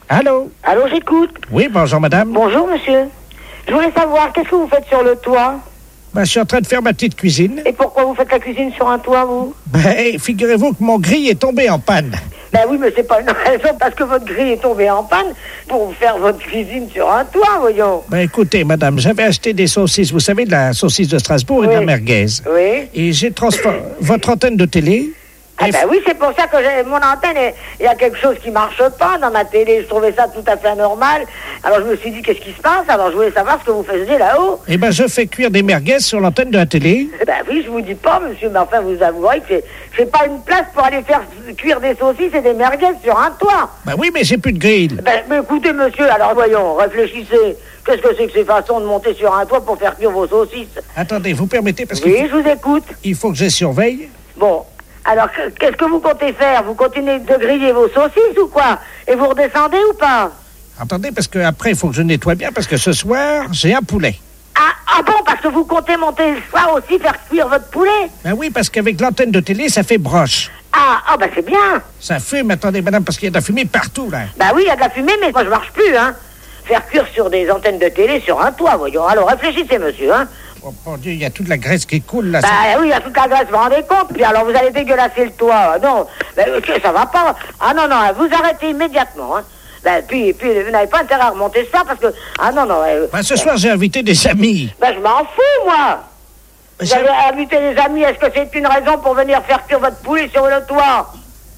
Allô? Allô, j'écoute. Oui, bonjour madame. Bonjour, monsieur. Je voulais savoir, qu'est-ce que vous faites sur le toit? Ben, je suis en train de faire ma petite cuisine. Et pourquoi vous faites la cuisine sur un toit, vous? Ben, figurez-vous que mon grille est tombé en panne. Ben oui, mais c'est pas une raison parce que votre grille est tombée en panne pour faire votre cuisine sur un toit, voyons. Ben, écoutez, madame, j'avais acheté des saucisses, vous savez, de la saucisse de Strasbourg et de la merguez. Oui. Et j'ai transformé votre antenne de télé. Ah ben oui, c'est pour ça que mon antenne, il y a quelque chose qui marche pas dans ma télé. Je trouvais ça tout à fait anormal. Alors je me suis dit, qu'est-ce qui se passe? Alors je voulais savoir ce que vous faisiez là-haut. Eh ben, je fais cuire des merguez sur l'antenne de la télé. Eh ben oui, je vous dis pas, monsieur, mais enfin, vous avouerez que c'est pas une place pour aller faire cuire des saucisses et des merguez sur un toit. Ben oui, mais j'ai plus de grille. Ben, mais écoutez, monsieur, alors voyons, réfléchissez. Qu'est-ce que c'est que ces façons de monter sur un toit pour faire cuire vos saucisses? Attendez, vous permettez, parce que... Oui, je vous écoute. Il faut que je surveille. Bon. Alors, qu'est-ce que vous comptez faire? Vous continuez de griller vos saucisses ou quoi? Et vous redescendez ou pas? Attendez, parce que après il faut que je nettoie bien, parce que ce soir, j'ai un poulet. Ah bon, parce que vous comptez monter le soir aussi, faire cuire votre poulet? Ben oui, parce qu'avec l'antenne de télé, ça fait broche. Ah, ben c'est bien. Ça fume, attendez, madame, parce qu'il y a de la fumée partout, là. Bah oui, il y a de la fumée, mais moi je marche plus, hein. Faire cuire sur des antennes de télé sur un toit, voyons. Alors réfléchissez, monsieur, hein. Oh mon Dieu, il y a toute la graisse qui coule, là. Bah oui, il y a toute la graisse, vous vous rendez compte? Puis alors vous allez dégueulasser le toit. Non, ça va pas. Ah non, vous arrêtez immédiatement, hein. Puis vous n'avez pas intérêt à remonter ça parce que... Ah non. Ce soir, j'ai invité des amis. Je m'en fous, moi. Vous avez invité des amis, est-ce que c'est une raison pour venir faire cuire votre poulet sur le toit?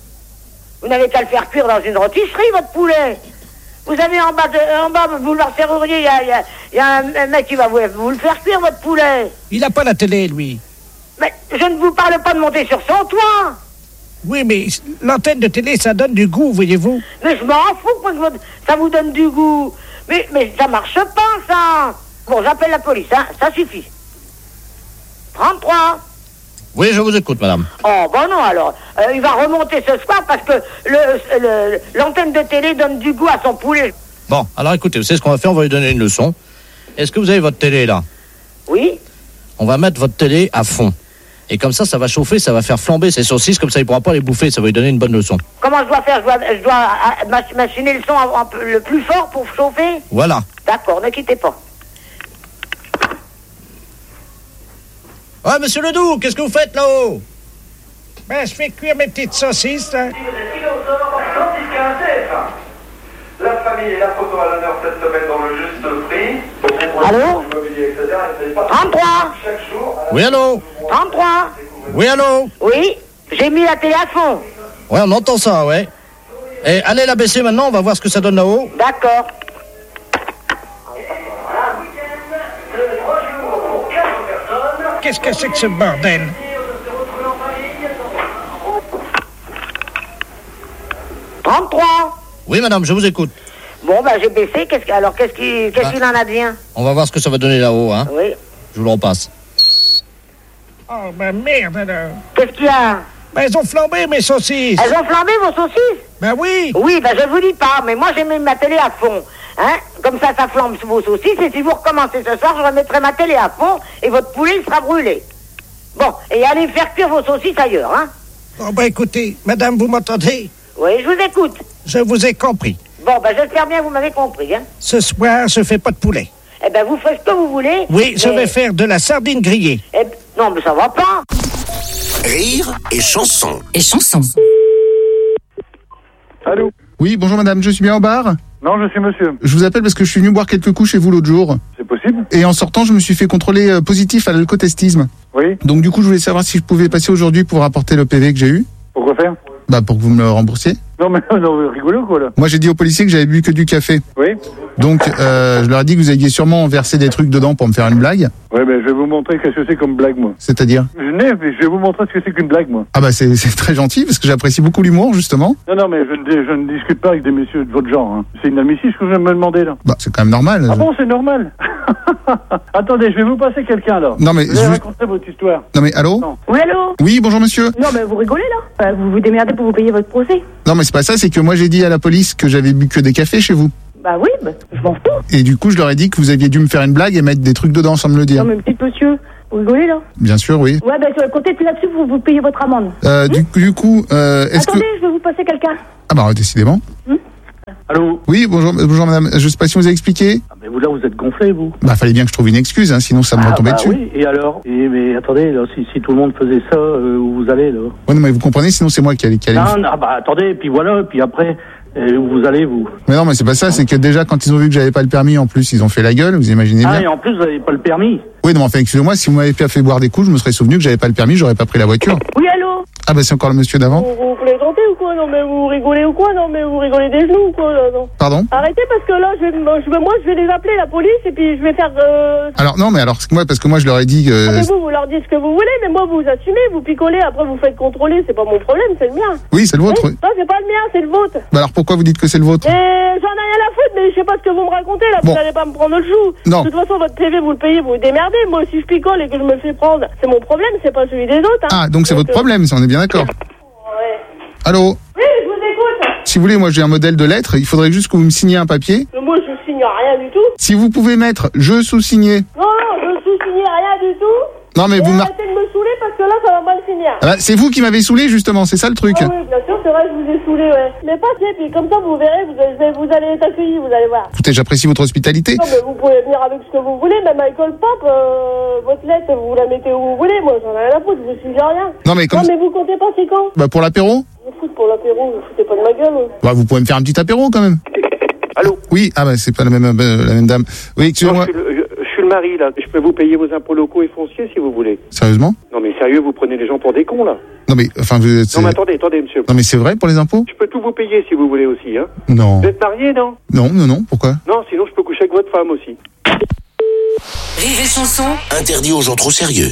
Vous n'avez qu'à le faire cuire dans une rôtisserie, votre poulet. Vous avez en bas, boulevard Serrurier, il y a un mec qui va vous le faire cuire, votre poulet. Il n'a pas la télé, lui. Mais je ne vous parle pas de monter sur son toit. Oui, mais l'antenne de télé, ça donne du goût, voyez-vous. Mais je m'en fous que ça vous donne du goût. Mais ça marche pas, ça. Bon, j'appelle la police, hein, ça suffit. 33. Oui, je vous écoute, madame. Oh, bon non, alors. Il va remonter ce soir parce que l'antenne de télé donne du goût à son poulet. Bon, alors écoutez, vous savez ce qu'on va faire? On va lui donner une leçon. Est-ce que vous avez votre télé, là? Oui. On va mettre votre télé à fond. Et comme ça va chauffer, ça va faire flamber ces saucisses, comme ça il ne pourra pas les bouffer, ça va lui donner une bonne leçon. Comment je dois faire? Je dois machiner le son le plus fort pour chauffer? Voilà. D'accord, ne quittez pas. Ouais, monsieur Ledoux, qu'est-ce que vous faites là-haut? Ben, je fais cuire mes petites saucisses, là. La famille et la photo à l'honneur cette semaine dans le juste prix. Allô? 33. Oui, allô? 33. Oui, allô? Oui, j'ai mis la télé à fond. Ouais, on entend ça, ouais. Et allez la baisser maintenant, on va voir ce que ça donne là-haut. D'accord. Qu'est-ce que c'est que ce bordel? Oui, madame, je vous écoute. Bon, j'ai baissé. Qu'est-ce qu'il en advient? On va voir ce que ça va donner là-haut, hein. Oui. Je vous le repasse. Oh, ben merde, alors. Qu'est-ce qu'il y a? Ben, elles ont flambé, mes saucisses. Elles ont flambé, vos saucisses? Ben oui. Oui, je vous dis pas, mais moi j'ai mis ma télé à fond. Hein? Comme ça flambe sous vos saucisses, et si vous recommencez ce soir, je remettrai ma télé à fond, et votre poulet sera brûlé. Bon, et allez faire cuire vos saucisses ailleurs, hein? Bon, ben écoutez, madame, vous m'entendez? Oui, je vous écoute. Je vous ai compris. Bon, j'espère bien que vous m'avez compris, hein? Ce soir, je fais pas de poulet. Eh ben, vous faites ce que vous voulez. Oui, je vais faire de la sardine grillée. Non, mais ça va pas. Rire et chanson. Allô? Oui, bonjour madame, je suis bien au bar? Non, je suis monsieur. Je vous appelle parce que je suis venu boire quelques coups chez vous l'autre jour. C'est possible? Et en sortant, je me suis fait contrôler positif à l'alcotestisme. Oui. Donc du coup, je voulais savoir si je pouvais passer aujourd'hui pour rapporter le PV que j'ai eu. Pourquoi faire? Pour que vous me le remboursiez. Non, mais non, rigolo quoi là. Moi, j'ai dit aux policiers que j'avais bu que du café. Oui. Donc, je leur ai dit que vous aviez sûrement versé des trucs dedans pour me faire une blague. Ouais, je vais vous montrer qu'est-ce que c'est comme blague, moi. C'est-à-dire? Je vais vous montrer ce que c'est qu'une blague, moi. Ah c'est très gentil, parce que j'apprécie beaucoup l'humour, justement. Non, mais je ne discute pas avec des messieurs de votre genre, hein. C'est inadmissible ce que vous me demandez, là. C'est quand même normal. Ah bon, c'est normal? Attendez, je vais vous passer quelqu'un, là. Non, mais vous allez raconter votre histoire. Non, mais allô? Non. Oui, allô? Oui, bonjour monsieur. Non, mais vous rigolez, là? Vous vous démerdez pour vous payer votre procès. Non, mais c'est pas ça, c'est que moi j'ai dit à la police que j'avais bu que des cafés chez vous. Bah oui, je m'en fous. Et du coup, je leur ai dit que vous aviez dû me faire une blague et mettre des trucs dedans sans me le dire. Non, mais petit monsieur, vous rigolez, là? Bien sûr, oui. Ouais, comptez là-dessus, vous payez votre amende. Du coup, est-ce que... Attendez, je vais vous passer quelqu'un. Ah décidément. Allô? Oui, bonjour madame. Je sais pas si vous avez expliqué. Ah, mais vous, là, vous êtes gonflé, vous. Bah, fallait bien que je trouve une excuse, hein, sinon ça me retombait dessus. Oui, et alors mais attendez, là, si tout le monde faisait ça, où vous allez, là? Ouais, non, mais vous comprenez, sinon c'est moi qui allais. Non, attendez, puis voilà, puis après, où vous allez, vous? Mais non, mais c'est pas ça, c'est que déjà, quand ils ont vu que j'avais pas le permis, en plus, ils ont fait la gueule, vous imaginez bien. Ah, et en plus, vous n'avez pas le permis? Oui, non, enfin, excusez-moi, si vous m'avez fait boire des coups, je me serais souvenu que j'avais pas le permis, j'aurais pas pris la voiture. Oui, allô? Ah, bah, c'est encore le monsieur d'avant. Vous plaisantez ou quoi? Non, mais vous rigolez ou quoi? Non, mais vous rigolez des genoux ou quoi, là, non? Pardon? Arrêtez, parce que là, je vais les appeler, la police, et puis je vais faire, Alors, non, mais alors, parce que moi, je leur ai dit que... mais vous leur dites ce que vous voulez, mais moi, vous assumez, vous picolez, après vous faites contrôler, c'est pas mon problème, c'est le mien. Oui, c'est le vôtre. Oui. Non, c'est pas le mien, c'est le vôtre. Bah, alors, pourquoi vous dites que c'est le vôtre? Et j'en ai rien à foutre, mais je sais pas ce que vous me racontez, là, Bon. vous allez pas me prendre le chou. Non. De toute façon, votre PV, vous le payez, vous vous démerdez. Moi, si je picole et que je me fais prendre, c'est mon problème, c'est pas celui des autres, hein. Ah, donc c'est votre problème, ça, on est bien d'accord. Ouais. Allô? Oui, je vous écoute. Si vous voulez, moi, j'ai un modèle de lettre, il faudrait juste que vous me signiez un papier. Mais moi, je signe rien du tout. Si vous pouvez mettre « je sous-signé ». Non, je sous-signe rien du tout. Non, mais Et vous arrêtez de me saouler parce que là, ça va mal finir. Ah bah, c'est vous qui m'avez saoulé, justement, c'est ça le truc. Ah oui, bien sûr, c'est vrai, je vous ai saoulé, ouais. Mais passez, puis comme ça, vous verrez, vous allez être accueillis, vous allez voir. Écoutez, j'apprécie votre hospitalité. Non, mais vous pouvez venir avec ce que vous voulez, même Michael Pop, votre lettre, vous la mettez où vous voulez, moi, j'en ai rien à foutre, je vous suis rien. Non, mais comme... Non, mais vous comptez pas, c'est quand? Bah, pour l'apéro? Vous foutez pour l'apéro, vous foutez pas de ma gueule. Bah, vous pouvez me faire un petit apéro, quand même. Allô? Oui, ah bah, c'est pas la même dame. Oui, excusez-moi. Je suis le mari, là. Je peux vous payer vos impôts locaux et fonciers, si vous voulez. Sérieusement? Non, mais sérieux, vous prenez les gens pour des cons, là. Non, mais, enfin, vous êtes... Non, mais attendez, monsieur. Non, mais c'est vrai pour les impôts? Je peux tout vous payer, si vous voulez aussi, hein. Non. Vous êtes marié, non? Non, pourquoi? Non, sinon je peux coucher avec votre femme aussi. Rire et chanson. Interdit aux gens trop sérieux.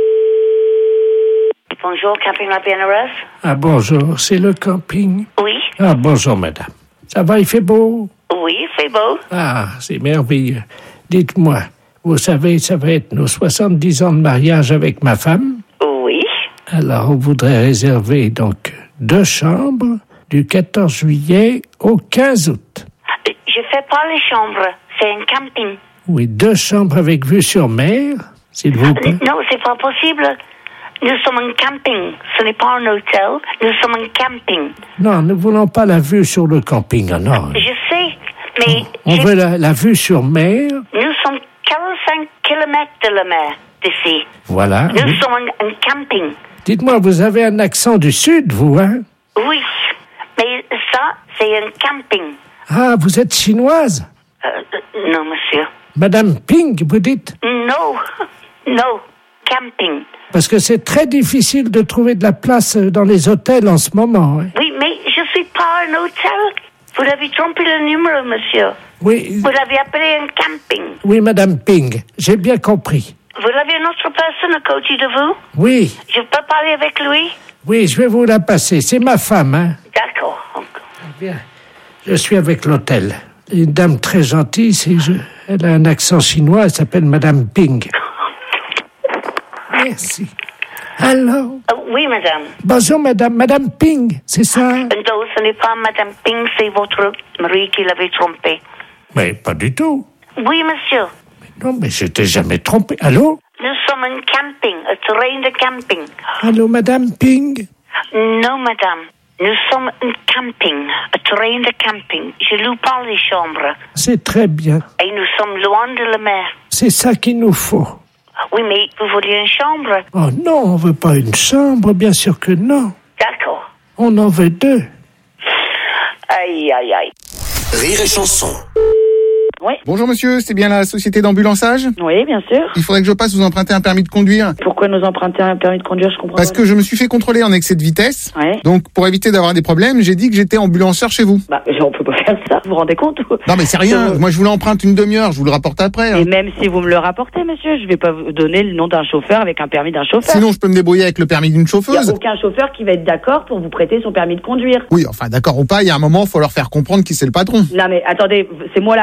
Bonjour, Camping La PNRS. Ah, bonjour, c'est le camping. Oui, Ah, bonjour, madame. Ça va, il fait beau? oui, c'est beau. Ah, c'est merveilleux. Dites-moi, vous savez, ça va être nos 70 ans de mariage avec ma femme. Oui. Alors, on voudrait réserver donc 2 chambres du 14 juillet au 15 août. Je fais pas les chambres, c'est un camping. Oui, 2 chambres avec vue sur mer, s'il vous plaît. Non, c'est pas possible. Nous sommes un camping. Ce n'est pas un hôtel. Nous sommes un camping. Non, nous voulons pas la vue sur le camping, ah non. Je sais, mais... On veut la vue sur mer. Nous sommes 45 kilomètres de la mer d'ici. Voilà. Nous sommes un camping. Dites-moi, vous avez un accent du sud, vous, hein? Oui, mais ça, c'est un camping. Ah, vous êtes chinoise? Non, monsieur. Madame Ping, vous dites? Non, camping. Parce que c'est très difficile de trouver de la place dans les hôtels en ce moment. Hein. Oui, mais je suis pas un hôtel. Vous avez trompé le numéro, monsieur. Oui. Vous l'avez appelé un camping. Oui, Madame Ping, j'ai bien compris. Vous avez une autre personne à côté de vous? Oui, Je peux parler avec lui? oui, je vais vous la passer. C'est ma femme, hein. D'accord. Bien. Je suis avec l'hôtel. Une dame très gentille, elle a un accent chinois, elle s'appelle Madame Ping. Merci. Alors? Oui, madame. Bonjour, Madame Ping, c'est ça? Non, ce n'est pas madame Ping, c'est votre mari qui l'avait trompé. Mais pas du tout. Oui, monsieur. Non, mais je t'ai jamais trompé. Allô? Nous sommes un camping, un terrain de camping. Allô, Madame Ping? Non, madame. Nous sommes un camping, un terrain de camping. Je loue pas les chambres. C'est très bien. Et nous sommes loin de la mer. C'est ça qu'il nous faut. Oui, mais vous vouliez une chambre? Oh non, on veut pas une chambre, bien sûr que non. D'accord. On en veut 2. Aïe, aïe, aïe. Rire et chanson. Oui. Bonjour monsieur, c'est bien la société d'ambulançage? Oui, bien sûr. Il faudrait que je passe vous emprunter un permis de conduire. Pourquoi nous emprunter un permis de conduire, je comprends Parce pas. que je me suis fait contrôler en excès de vitesse. Ouais. Donc pour éviter d'avoir des problèmes, j'ai dit que j'étais ambulanceur chez vous. Bah, on peut pas faire ça, vous vous rendez compte? Non mais c'est rien, moi je vous l'emprunte une demi-heure, je vous le rapporte après. Et même si vous me le rapportez, monsieur, je vais pas vous donner le nom d'un chauffeur avec un permis d'un chauffeur. Sinon je peux me débrouiller avec le permis d'une Il n'y chauffeuse. a aucun chauffeur qui va être d'accord pour vous prêter son permis de conduire. Oui, enfin d'accord ou pas, il y a un moment, faut leur faire comprendre qui c'est le patron. Non mais attendez, c'est moi la responsable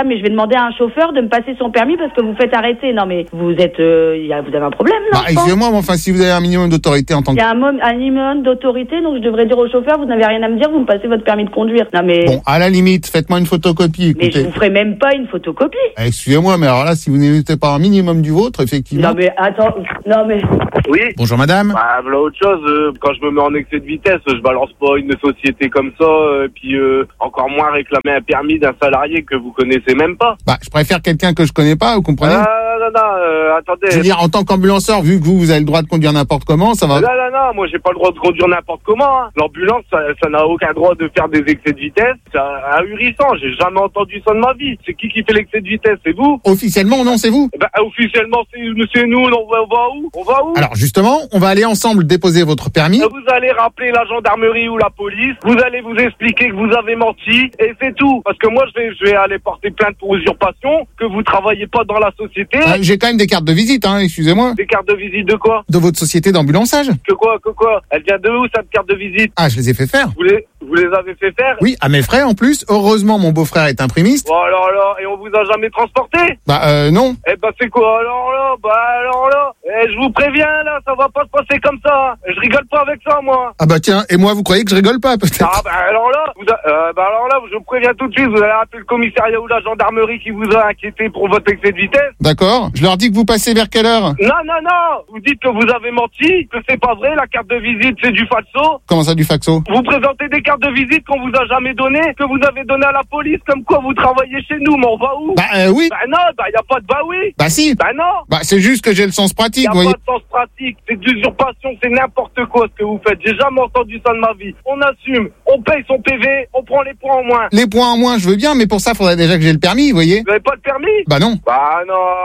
madame, mais je vais demander à un chauffeur de me passer son permis parce que vous faites arrêter. Non, mais vous êtes, vous avez un problème, non? Bah, excusez-moi, mais enfin, si vous avez un minimum d'autorité en tant que... Il y a un minimum d'autorité, donc je devrais dire au chauffeur, vous n'avez rien à me dire, vous me passez votre permis de conduire. Non, mais... Bon, à la limite, faites-moi une photocopie, écoutez. Mais je vous ferai même pas une photocopie. Excusez-moi, mais alors là, si vous n'émettez pas un minimum du vôtre, effectivement... Non, mais attends, non, mais... Oui. Bonjour, madame. Bah, voilà autre chose. Quand je me mets en excès de vitesse, je balance pas une société comme ça, puis encore moins réclamer un permis d'un salarié que vous connaissez même pas. Bah, je préfère quelqu'un que je connais pas, vous comprenez? Attendez. Je veux dire, en tant qu'ambulanceur, vu que vous avez le droit de conduire n'importe comment, ça va... Non, moi j'ai pas le droit de conduire n'importe comment. Hein. L'ambulance, ça n'a aucun droit de faire des excès de vitesse. C'est ahurissant, j'ai jamais entendu ça de ma vie. C'est qui fait l'excès de vitesse? C'est vous? Officiellement, non, c'est vous. Bah, officiellement, c'est nous. On va où? On va où? Alors justement, on va aller ensemble déposer votre permis. Vous allez rappeler la gendarmerie ou la police. Vous allez vous expliquer que vous avez menti et c'est tout. Parce que moi, je vais aller porter plainte pour usurpation, que vous travaillez pas dans la société. J'ai quand même des cartes de visite, hein, excusez-moi. Des cartes de visite de quoi? De votre société d'ambulançage. Que quoi? Elle vient de où, cette carte de visite? Ah, je les ai fait faire. Vous les avez fait faire? Oui, à mes frais en plus. Heureusement, mon beau-frère est imprimiste. Oh alors là, et on vous a jamais transporté? Bah non. Eh ben c'est quoi alors là? Je vous préviens là, ça va pas se passer comme ça. Hein. Je rigole pas avec ça moi. Ah bah tiens, et moi vous croyez que je rigole pas peut-être? Ah bah alors là, je vous préviens tout de suite, vous allez rappeler le commissariat ou la gendarmerie qui vous a inquiété pour votre excès de vitesse. D'accord. Je leur dis que vous passez vers quelle heure? Non. Vous dites que vous avez menti, que c'est pas vrai, la carte de visite c'est du falso. Comment ça du faxo? Vous présentez des cartes de visite qu'on vous a jamais données, que vous avez données à la police, comme quoi vous travaillez chez nous, mais on va où? Oui. Bah non, y a pas de oui. Bah si. Bah non. Bah c'est juste que j'ai le sens pratique, vous voyez. Y a pas de sens pratique, c'est de l'usurpation, c'est n'importe quoi ce que vous faites. J'ai jamais entendu ça de ma vie. On assume, on paye son PV, on prend les points en moins. Les points en moins, je veux bien, mais pour ça, faudrait déjà que j'ai le permis, vous voyez. Vous avez pas le permis? Bah non. Bah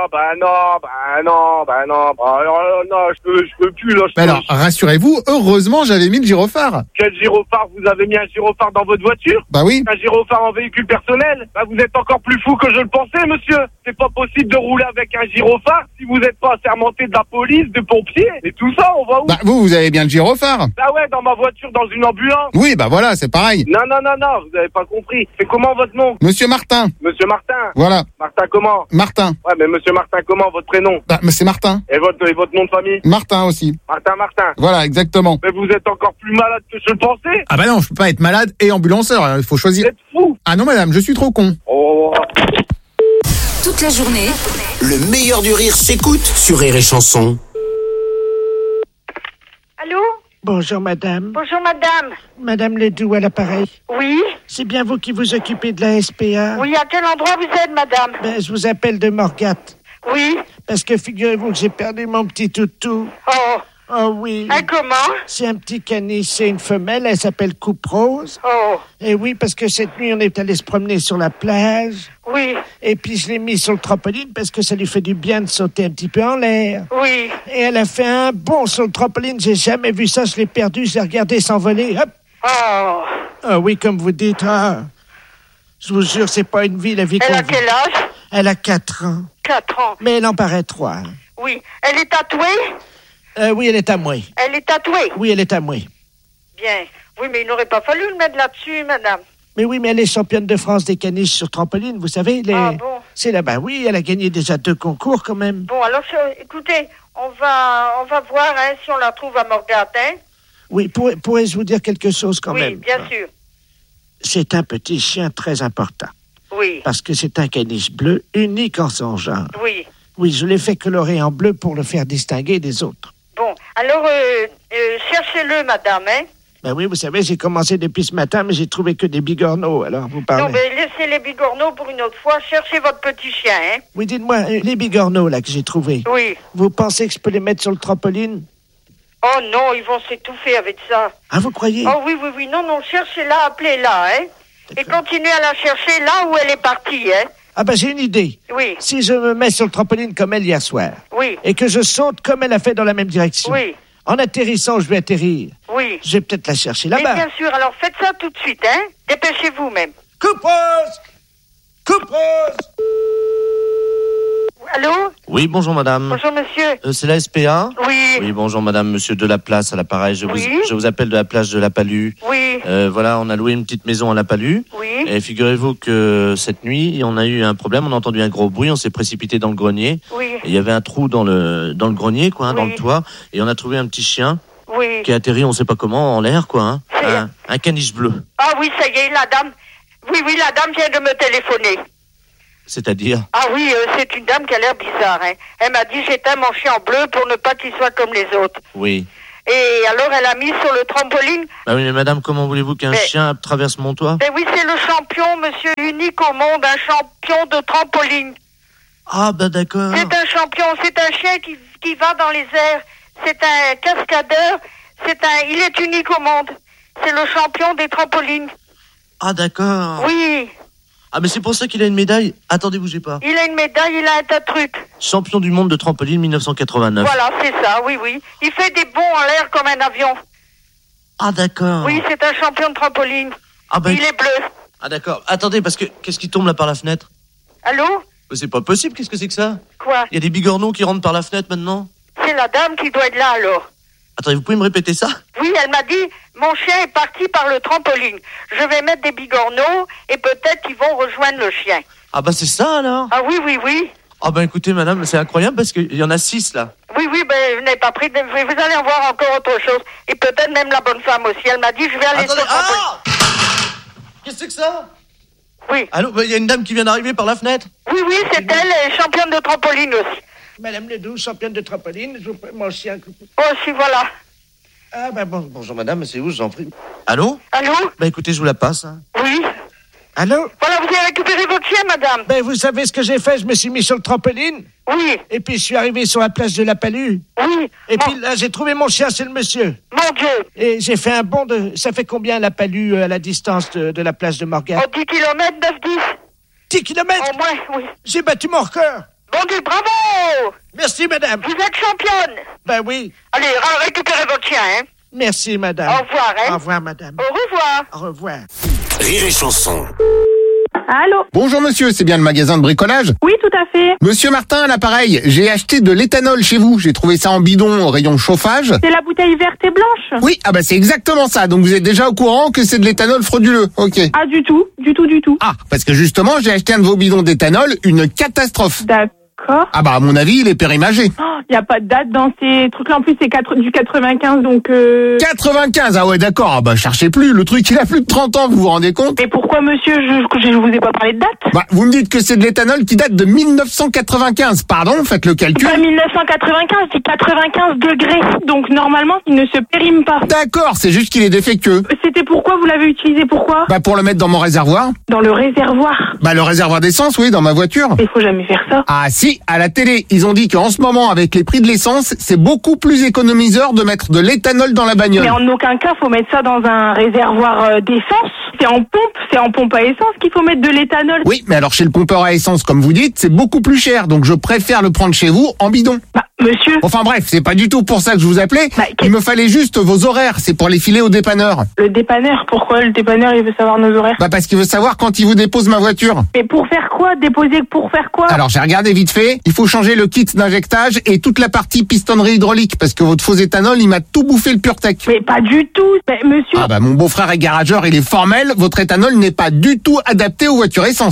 non. Alors non, je peux plus là. Alors, rassurez-vous, heureusement, j'avais mis le gyrophare. Quel gyrophare? Vous avez mis un gyrophare dans votre voiture? Bah oui. Un gyrophare en véhicule personnel? Bah vous êtes encore plus fou que je le pensais, monsieur. C'est pas possible de rouler avec un gyrophare si vous n'êtes pas assermenté de la police, de pompiers, et tout ça, on va où? Bah vous avez bien le gyrophare. Bah ouais, dans ma voiture, dans une ambulance. Oui, bah voilà, c'est pareil. Non, vous avez pas compris. C'est comment votre nom? Monsieur Martin. Monsieur Martin? Voilà. Martin comment? Martin. Ouais, mais monsieur Martin comment, votre prénom? Bah, c'est Martin. Et votre nom de famille? Martin aussi. Martin. Voilà, exactement. Mais vous êtes encore plus malade que je le pensais? Ah bah non, je peux pas être malade et ambulanceur, il faut choisir. Vous êtes fou? Ah non madame, je suis trop con. Oh. Toute la journée, Le meilleur du rire s'écoute sur Rire et Chanson. Allô? Bonjour madame. Bonjour madame. Madame Ledoux à l'appareil. Oui? C'est bien vous qui vous occupez de la SPA? Oui, à quel endroit vous êtes madame? Ben, je vous appelle de Morgat. Oui? Parce que figurez-vous que j'ai perdu mon petit toutou. Oh. Oh oui. Comment? C'est un petit caniche, c'est une femelle, elle s'appelle Coupe Rose. Oh. Et oui, parce que cette nuit, on est allé se promener sur la plage. Oui. Et puis, je l'ai mis sur le trampoline parce que ça lui fait du bien de sauter un petit peu en l'air. Oui. Et elle a fait un bond sur le trampoline, j'ai jamais vu ça, je l'ai perdu, je l'ai regardé s'envoler, hop. Oh. Ah oui, comme vous dites, je vous jure, c'est pas une vie, la vie qu'on Elle a vit. quel âge? Elle a 4 ans. 4 ans. Mais elle en paraît 3. Oui. Elle est tatouée? Oui, elle est à moi. Elle est tatouée? Oui, elle est à moi. Bien. Oui, mais il n'aurait pas fallu le mettre là-dessus, madame. Mais oui, mais elle est championne de France des caniches sur trampoline, vous savez. Ah bon? C'est là-bas, oui, elle a gagné déjà 2 concours quand même. Bon, alors, écoutez, on va voir si on la trouve à Morgat, hein? Oui, pourrais-je vous dire quelque chose quand même? Oui, bien sûr. C'est un petit chien très important. Oui. Parce que c'est un caniche bleu, unique en son genre. Oui. Oui, je l'ai fait colorer en bleu pour le faire distinguer des autres. Bon, alors, cherchez-le, madame, hein? Ben oui, vous savez, j'ai commencé depuis ce matin, mais j'ai trouvé que des bigorneaux, alors vous parlez. Non, mais laissez les bigorneaux pour une autre fois. Cherchez votre petit chien, hein? Oui, dites-moi, les bigorneaux, là, que j'ai trouvés. Oui. Vous pensez que je peux les mettre sur le trampoline? Oh non, ils vont s'étouffer avec ça. Ah, vous croyez? Oh oui, non, cherchez-la, appelez-la, hein? Et continuez à la chercher là où elle est partie, hein? Ah ben j'ai une idée. Oui. Si je me mets sur le trampoline comme elle hier soir. Oui. Et que je saute comme elle a fait dans la même direction. Oui. En atterrissant, je vais atterrir. Oui. Je vais peut-être la chercher Mais là-bas. bien sûr, alors faites ça tout de suite, hein? Dépêchez-vous même. Coupe Rose! Coupe Rose! Allô? Oui, bonjour madame. Bonjour monsieur. C'est la SPA? Oui. Oui, bonjour madame, monsieur Delaplace à l'appareil. Je vous appelle de la plage de La Palue. Oui. Voilà, on a loué une petite maison à La Palue. Oui. Et figurez-vous que cette nuit, on a eu un problème, on a entendu un gros bruit, on s'est précipité dans le grenier. Oui. Et il y avait un trou dans le grenier, quoi, dans le toit. Et on a trouvé un petit chien. Oui. Qui a atterri, on sait pas comment, en l'air, quoi. Un caniche bleu. Ah oui, ça y est, la dame. Oui, la dame vient de me téléphoner. C'est-à-dire? Ah oui, c'est une dame qui a l'air bizarre. Hein. Elle m'a dit j'éteins mon chien en bleu pour ne pas qu'il soit comme les autres. Oui. Et alors elle a mis sur le trampoline. Bah oui, mais madame, comment voulez-vous qu'un chien traverse mon toit? Oui, c'est le champion, monsieur, unique au monde, un champion de trampoline. Ah bah d'accord. C'est un champion, c'est un chien qui va dans les airs. C'est un cascadeur. Il est unique au monde. C'est le champion des trampolines. Ah d'accord. Oui. Ah mais c'est pour ça qu'il a une médaille. Attendez, bougez pas. Il a une médaille, il a un tas de trucs. Champion du monde de trampoline 1989. Voilà, c'est ça, oui. Il fait des bonds en l'air comme un avion. Ah d'accord. Oui, c'est un champion de trampoline. Ah ben... Il est bleu. Ah d'accord. Attendez, parce que qu'est-ce qui tombe là par la fenêtre? Allô? C'est pas possible, qu'est-ce que c'est que ça? Quoi? Il y a des bigorneaux qui rentrent par la fenêtre maintenant? C'est la dame qui doit être là alors. Attendez, vous pouvez me répéter ça? Oui, elle m'a dit, mon chien est parti par le trampoline. Je vais mettre des bigorneaux et peut-être qu'ils vont rejoindre le chien. Ah bah c'est ça alors? Ah oui. Ah bah écoutez madame, c'est incroyable parce qu'il y en a 6 là. Oui, je n'ai pas pris, vous allez en voir encore autre chose. Et peut-être même la bonne femme aussi. Elle m'a dit, je vais aller sur le trampoline. Qu'est-ce que c'est que ça? Oui. Allô, il y a une dame qui vient d'arriver par la fenêtre? Oui, c'est elle, championne de trampoline aussi. Madame Ledoux, championne de trampoline, je vous prie mon chien. Oh, si, voilà. Ah, ben bonjour madame, c'est où, je vous en prie. Allô? Allô? Bah écoutez, je vous la passe. Hein. Oui. Allô? Voilà, vous avez récupéré votre chien, madame. Ben, vous savez ce que j'ai fait? Je me suis mis sur le trampoline. Oui. Et puis, je suis arrivé sur la place de La Palue. Oui. Et puis là, j'ai trouvé mon chien, c'est le monsieur. Mon Dieu. Et j'ai fait un bond de... Ça fait combien La Palue à la distance de la place de Morgan? 10 km, 9-10. 10 km? Au moins, oui. J'ai battu mon record. Bon Dieu, bravo! Merci, madame. Vous êtes championne. Ben oui. Allez, récupérez votre chien, hein. Merci, madame. Au revoir, hein. Au revoir, madame. Au revoir. Au revoir. Rire et chanson. Allô? Bonjour monsieur, c'est bien le magasin de bricolage? Oui, tout à fait. Monsieur Martin à l'appareil, j'ai acheté de l'éthanol chez vous. J'ai trouvé ça en bidon au rayon chauffage. C'est la bouteille verte et blanche? Oui, ah bah c'est exactement ça. Donc vous êtes déjà au courant que c'est de l'éthanol frauduleux. Ok. Ah, du tout. Ah, parce que justement, j'ai acheté un de vos bidons d'éthanol, une catastrophe. D'accord. Ah bah à mon avis, il est périmagé. Il n'y a pas de date dans ces trucs-là. En plus, c'est du 95, donc... 95, ah ouais d'accord, ah bah cherchez plus. Le truc, il a plus de 30 ans, vous vous rendez compte? Mais pourquoi, monsieur, je vous ai pas parlé de date? Bah, vous me dites que c'est de l'éthanol qui date de 1995. Pardon, faites le calcul. Pas 1995, c'est 95 degrés. Donc, normalement, il ne se périme pas. D'accord, c'est juste qu'il est défectueux. C'était pourquoi vous l'avez utilisé? Pourquoi? Bah, pour le mettre dans mon réservoir. Dans le réservoir? Bah, le réservoir d'essence, oui, dans ma voiture. Il faut jamais faire ça. Ah si, à la télé, ils ont dit qu'en ce moment, avec les prix de l'essence, c'est beaucoup plus économiseur de mettre de l'éthanol dans la bagnole. Mais en aucun cas, faut mettre ça dans un réservoir d'essence. C'est en pompe à essence qu'il faut mettre de l'éthanol. Oui, mais alors chez le pompeur à essence, comme vous dites, c'est beaucoup plus cher, donc je préfère le prendre chez vous en bidon. Bah, monsieur. Enfin bref, c'est pas du tout pour ça que je vous appelais. Bah, il me fallait juste vos horaires, c'est pour les filer au dépanneur. Le dépanneur? Pourquoi le dépanneur, il veut savoir nos horaires? Bah parce qu'il veut savoir quand il vous dépose ma voiture. Mais pour faire quoi? Déposer pour faire quoi? Alors j'ai regardé vite fait, il faut changer le kit d'injectage et toute la partie pistonnerie hydraulique, parce que votre faux éthanol, il m'a tout bouffé le PureTech. Mais pas du tout, mais monsieur... Ah bah mon beau-frère est garageur, il est formel, votre éthanol n'est pas du tout adapté aux voitures essence.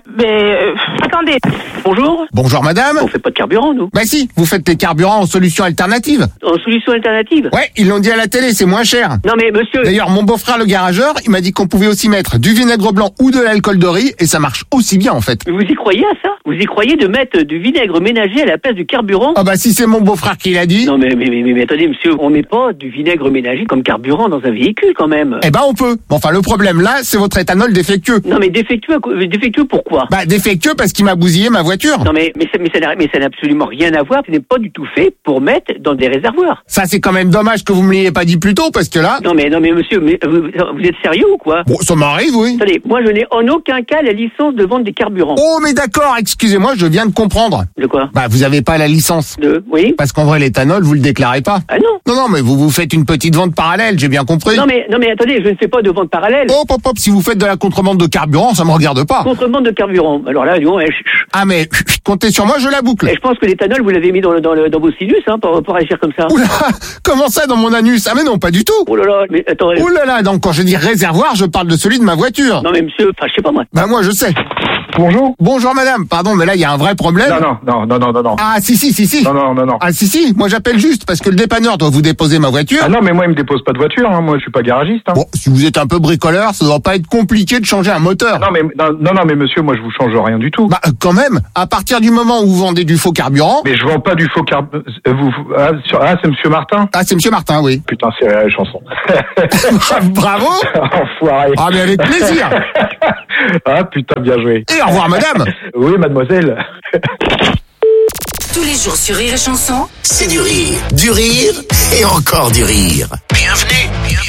Attendez. Bonjour. Bonjour madame. On fait pas de carburant, nous. Bah si, vous faites les carburants en solution alternative. En solution alternative? Ouais, ils l'ont dit à la télé, c'est moins cher. Non mais monsieur... D'ailleurs, mon beau-frère le garageur, il m'a dit qu'on pouvait aussi mettre du vinaigre blanc ou de l'alcool de riz, et ça marche aussi bien en fait. Vous y croyez à ça? Vous y croyez de mettre du vinaigre ménager à la place du carburant? Ah bah si c'est mon beau-frère qui l'a dit... Non mais attendez monsieur, on met pas du vinaigre ménager comme carburant dans un véhicule quand même. Eh ben on peut. Enfin le problème là, c'est votre éthanol défectueux. Non mais défectueux pourquoi? Bah défectueux parce qu'il m'a bousillé ma voiture. Non mais ça n'a absolument rien à voir, ce n'est pas du tout fait pour mettre dans des réservoirs. Ça, c'est quand même dommage que vous me l'ayez pas dit plus tôt, parce que là... Non mais monsieur, vous êtes sérieux ou quoi? Bon, ça m'arrive, oui. Attendez, moi je n'ai en aucun cas la licence de vente des carburants. Oh, mais d'accord, excusez-moi, je viens de comprendre. De quoi? Bah, vous avez pas la licence. Oui. Parce qu'en vrai, l'éthanol, vous le déclarez pas. Ah non. Non, mais vous faites une petite vente parallèle, j'ai bien compris. Non mais attendez, je ne fais pas de vente parallèle. Hop, si vous faites de la contrebande de carburant, ça me regarde pas. Contrebande de carburant. Alors là, disons, Ah mais, comptez sur moi, je la boucle. Et je pense que l'éthanol, vous l'avez mis dans vos sinus, hein, pour agir comme ça. Oula, comment ça dans mon anus? Ah mais non, pas du tout. Oh là là, mais attends. Oh là là, donc quand je dis réservoir, je parle de celui de ma voiture. Non mais monsieur, enfin je sais pas moi. Bah moi je sais. Bonjour. Bonjour madame, pardon, mais là il y a un vrai problème. Non. Ah si. Non. Ah si, moi j'appelle juste parce que le dépanneur doit vous déposer ma voiture. Ah non, mais moi il me dépose pas de voiture, hein. Moi je suis pas garagiste. Hein. Bon, si vous êtes un peu bricoleur, ça doit pas être compliqué de changer un moteur. Non mais monsieur, moi je vous change rien du tout. Bah quand même, à partir du moment où vous vendez du faux carburant. Mais je vends pas du faux carburant. C'est monsieur Martin. Ah c'est monsieur Martin, oui. Putain, c'est la chanson. Bravo. Enfoiré. Ah mais avec plaisir. Ah putain, bien joué. Et au revoir madame. Oui mademoiselle. Tous les jours sur Rire et Chanson, C'est du rire et encore du rire. Bienvenue.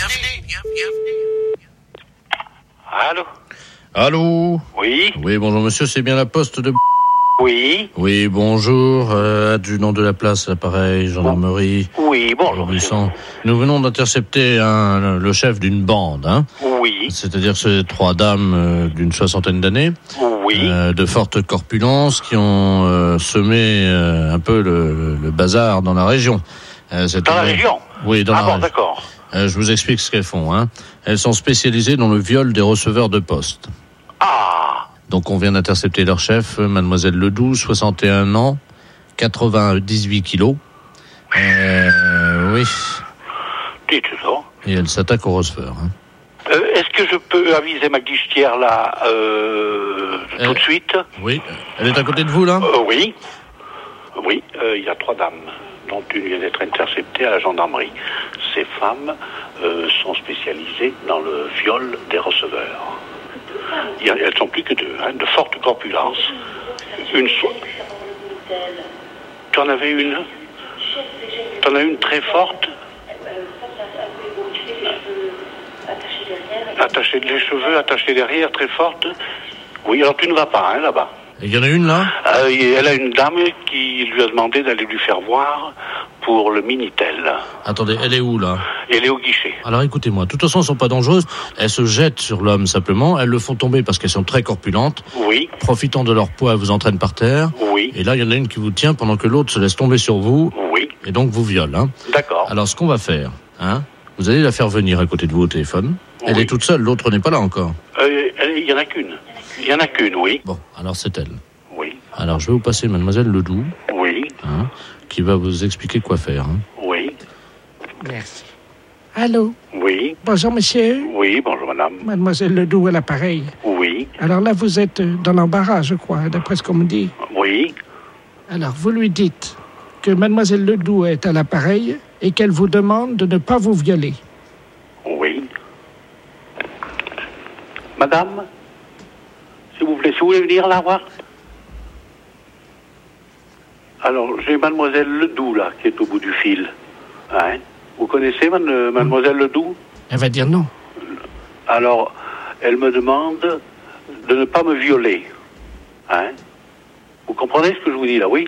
Allô? Oui. Oui, bonjour monsieur, c'est bien la poste de... Oui. Oui, bonjour, adjudant de la place, l'appareil, gendarmerie. Oui, bonjour. Nous venons d'intercepter le chef d'une bande, hein. Oui. C'est-à-dire ces 3 dames d'une 60aine d'années. Oui. De forte corpulence qui ont semé un peu le bazar dans la région. Dans la région? Oui, dans la région. D'accord. Je vous explique ce qu'elles font, hein. Elles sont spécialisées dans le viol des receveurs de poste. Ah. Donc on vient d'intercepter leur chef, mademoiselle Ledoux, 61 ans, 98 kilos. Oui. Dites ça. Et elle s'attaque au receveur. Hein. Est-ce que je peux aviser ma guichetière là tout de suite? Oui. Elle est à côté de vous là? Oui. Oui, il y a 3 dames, dont une vient d'être interceptée à la gendarmerie. Ces femmes sont spécialisées dans le viol des receveurs. Elles sont plus que 2, hein, de forte corpulence. T'en avais une? T'en as une très forte? Attachée les cheveux, attachée derrière, très forte. Oui, alors tu ne vas pas, hein, là-bas. Il y en a une là? Elle a une dame qui lui a demandé d'aller lui faire voir pour le Minitel. Attendez, elle est où là? Elle est au guichet. Alors écoutez-moi, de toute façon elles sont pas dangereuses, elles se jettent sur l'homme simplement, elles le font tomber parce qu'elles sont très corpulentes. Oui. Profitant de leur poids, elles vous entraînent par terre. Oui. Et là il y en a une qui vous tient pendant que l'autre se laisse tomber sur vous. Oui. Et donc vous viole, hein. D'accord. Alors ce qu'on va faire, hein, vous allez la faire venir à côté de vous au téléphone. Oui. Elle est toute seule, l'autre n'est pas là encore. Il y en a qu'une. Il y en a qu'une, oui. Bon, alors c'est elle. Oui. Alors je vais vous passer mademoiselle Ledoux. Oui. Hein, qui va vous expliquer quoi faire. Hein. Oui. Merci. Allô? Oui. Bonjour monsieur. Oui, bonjour madame. Mademoiselle Ledoux à l'appareil. Oui. Alors là vous êtes dans l'embarras, je crois, d'après ce qu'on me dit. Oui. Alors vous lui dites que mademoiselle Ledoux est à l'appareil et qu'elle vous demande de ne pas vous violer. Oui. Madame, si vous voulez venir la voir. Alors, j'ai mademoiselle Ledoux, là, qui est au bout du fil. Hein? Vous connaissez mademoiselle Ledoux? Elle va dire non. Alors, elle me demande de ne pas me violer. Hein? Vous comprenez ce que je vous dis, là, oui?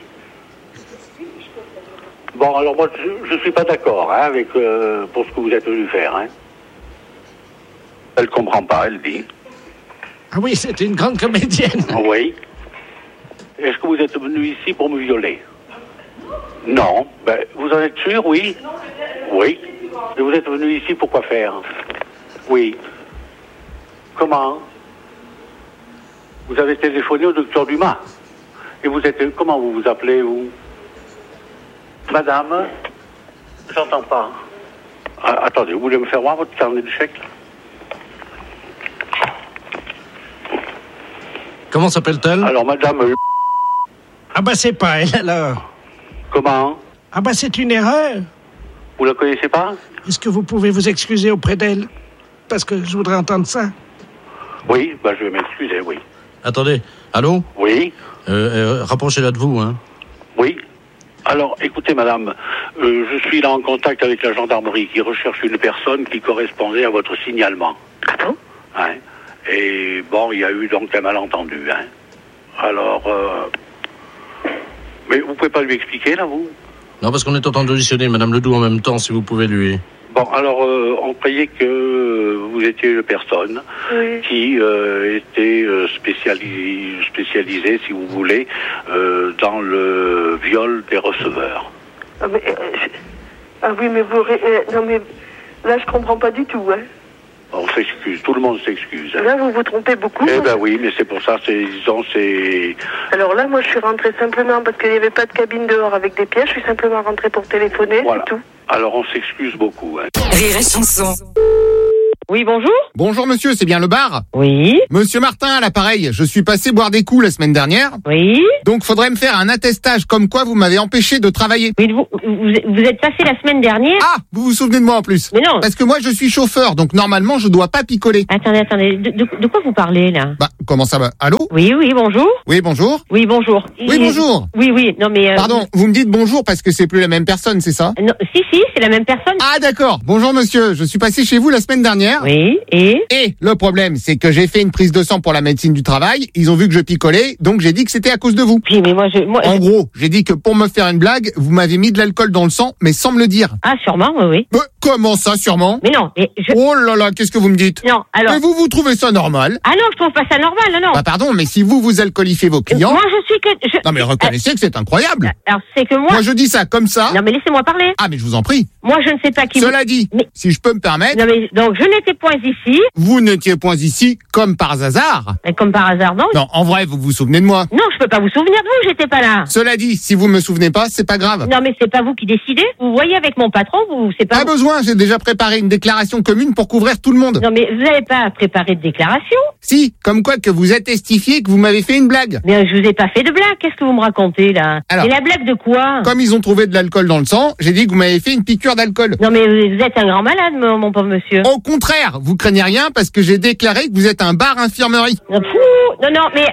Bon, alors moi, je suis pas d'accord, hein, avec, pour ce que vous êtes venu faire, hein. Elle comprend pas, elle dit. Ah oui, c'est une grande comédienne. Oui. Est-ce que vous êtes venu ici pour me violer? Non. Ben, vous en êtes sûr, oui? Oui. Et vous êtes venu ici pour quoi faire? Oui. Comment? Vous avez téléphoné au docteur Dumas. Et vous êtes... Comment vous vous appelez, vous? Madame? J'entends pas. Ah, attendez, vous voulez me faire voir votre carnet de chèques? Comment s'appelle-t-elle? Alors, madame... Ah bah c'est pas elle, alors. Comment? Ah bah c'est une erreur. Vous la connaissez pas? Est-ce que vous pouvez vous excuser auprès d'elle? Parce que je voudrais entendre ça. Oui, bah je vais m'excuser, oui. Attendez, allô? Oui. Rapprochez-la de vous, hein. Oui. Alors, écoutez, madame, je suis là en contact avec la gendarmerie qui recherche une personne qui correspondait à votre signalement. Ah bon? Hein? Et bon, il y a eu donc un malentendu. Hein? Alors, mais vous pouvez pas lui expliquer, là, vous? Non, parce qu'on est en train d'auditionner Madame Ledoux en même temps, si vous pouvez lui... Bon, alors, on croyait que vous étiez une personne qui était spécialisée, si vous voulez, dans le viol des receveurs. Ah, mais, oui, mais vous... non, mais là, je comprends pas du tout, hein. On s'excuse, tout le monde s'excuse. Hein. Là, vous vous trompez beaucoup. Eh ben oui, mais c'est pour ça, c'est... Alors là, moi, je suis rentrée simplement parce qu'il n'y avait pas de cabine dehors avec des pièges. Je suis simplement rentrée pour téléphoner, voilà. C'est tout. Alors, on s'excuse beaucoup. Hein. Rire et chanson. Oui, bonjour. Bonjour monsieur, c'est bien le bar? Oui. Monsieur Martin à l'appareil, je suis passé boire des coups la semaine dernière. Oui. Donc faudrait me faire un attestage comme quoi vous m'avez empêché de travailler. Oui, vous êtes passé la semaine dernière. Ah, vous vous souvenez de moi en plus? Mais non. Parce que moi je suis chauffeur, donc normalement je dois pas picoler. Attendez, de quoi vous parlez là? Bah, comment ça va? Allô? Oui, bonjour. Oui, bonjour. Oui, bonjour. Oui, bonjour. Oui, non mais... Pardon, vous me dites bonjour parce que c'est plus la même personne, c'est ça? Non, si, c'est la même personne. Ah d'accord, bonjour monsieur, je suis passé chez vous la semaine dernière. Oui, Et le problème, c'est que j'ai fait une prise de sang pour la médecine du travail, ils ont vu que je picolais, donc j'ai dit que c'était à cause de vous. Puis, mais moi, En gros, j'ai dit que pour me faire une blague, vous m'avez mis de l'alcool dans le sang, mais sans me le dire. Ah, sûrement, oui. Comment ça, sûrement? Mais non, Oh là là, qu'est-ce que vous me dites? Non, alors... Mais vous trouvez ça normal? Ah non, je trouve pas ça normal, non. Bah pardon, mais si vous alcoolifiez vos clients... Moi, je suis que... Non mais reconnaissez que c'est incroyable. Alors, c'est que moi... Moi, je dis ça comme ça. Non, mais laissez-moi parler. Ah, mais je vous en prie. Moi, je ne sais pas qui... Cela dit, si je peux me permettre... Non, mais donc, je n'étais point ici. Vous n'étiez point ici comme par hasard. Comme par hasard, non. Non, en vrai, vous vous souvenez de moi? Non, je peux pas vous souvenir de vous, j'étais pas là. Cela dit, si vous me souvenez pas, c'est pas grave. Non, mais c'est pas vous qui décidez. Vous voyez avec mon patron, c'est pas... Pas besoin, j'ai déjà préparé une déclaration commune pour couvrir tout le monde. Non, mais vous n'avez pas préparé de déclaration? Si, comme quoi que vous êtes testifié que vous m'avez fait une blague. Mais je vous ai pas fait de blague, qu'est-ce que vous me racontez là? Alors, et la blague de quoi? Comme ils ont trouvé de l'alcool dans le sang, j'ai dit que vous m'avez fait une piqûre d'alcool. Non, mais vous êtes un grand malade, mon pauvre monsieur. Au contraire, vous craignez rien parce que j'ai déclaré que vous êtes un bar infirmerie. Non, mais...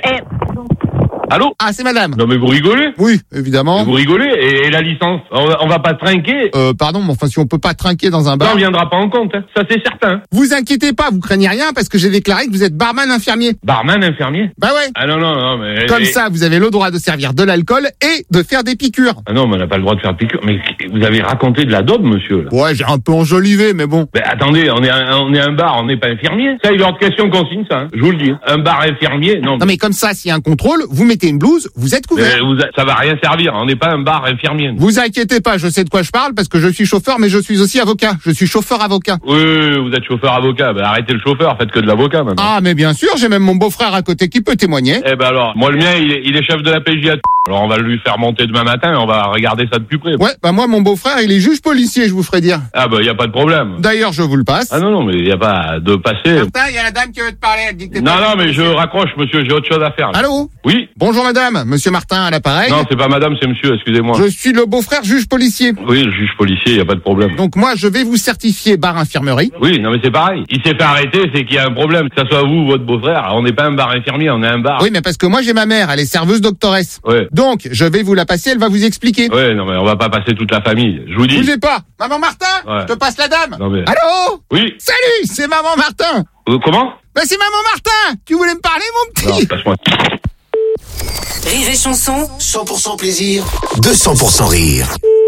Allô? Ah, c'est madame. Non mais vous rigolez? Oui, évidemment. Mais vous rigolez? Et la licence? On va pas trinquer? Pardon, mais enfin si on peut pas trinquer dans un bar... Ça, on viendra pas en compte, hein. Ça c'est certain. Vous inquiétez pas, vous craignez rien parce que j'ai déclaré que vous êtes barman infirmier. Barman infirmier? Bah ouais. Ah non, mais... Comme ça, vous avez le droit de servir de l'alcool et de faire des piqûres. Ah non, mais on n'a pas le droit de faire piqûre. Mais vous avez raconté de la daube, monsieur, là. Ouais, j'ai un peu enjolivé, mais bon. Mais attendez, on est un bar, on n'est pas infirmier. Ça, il est hors de question qu'on signe ça, hein. Je vous le dis. Un bar infirmier, non. Non mais comme ça, s'il y a un contrôle, vous mettez une blouse, vous êtes couvert. Ça va rien servir, on n'est pas un bar infirmier. Vous inquiétez pas, je sais de quoi je parle parce que je suis chauffeur, mais je suis aussi avocat. Je suis chauffeur-avocat. Oui, vous êtes chauffeur-avocat. Ben, arrêtez le chauffeur, faites que de l'avocat maintenant. Ah, mais bien sûr, j'ai même mon beau-frère à côté qui peut témoigner. Eh ben alors, moi le mien, il est chef de la PJ à alors on va lui faire monter demain matin et on va regarder ça de plus près. Ouais, bah moi mon beau-frère, il est juge policier, je vous ferai dire. Ah bah y a pas de problème. D'ailleurs, je vous le passe. Ah non, mais y a pas de passer. Martin, il y a la dame qui veut te parler, elle dit que t'es Non, mais je raccroche, monsieur, j'ai autre chose à faire. Là. Allô? Oui. Bonjour madame, monsieur Martin à l'appareil. Non, c'est pas madame, c'est monsieur, excusez-moi. Je suis le beau-frère juge policier. Oui, le juge policier, y a pas de problème. Donc moi, je vais vous certifier bar infirmerie. Oui, non mais c'est pareil. Il s'est fait arrêter, c'est qu'il y a un problème. Que ça soit vous ou votre beau-frère, on n'est pas un bar infirmier, on est un bar. Oui, mais parce que moi j'ai ma mère, elle est serveuse doctoresse. Ouais. Donc, je vais vous la passer, elle va vous expliquer. Ouais, non mais on va pas passer toute la famille. Je vous dis. Bougez pas. Maman Martin, ouais. Je te passe la dame. Non mais... Allô? Oui. Salut, c'est maman Martin. Comment? Bah c'est maman Martin. Tu voulais me parler, mon petit? Non, passe-moi. Rire et chanson. 100% plaisir, 200% rire.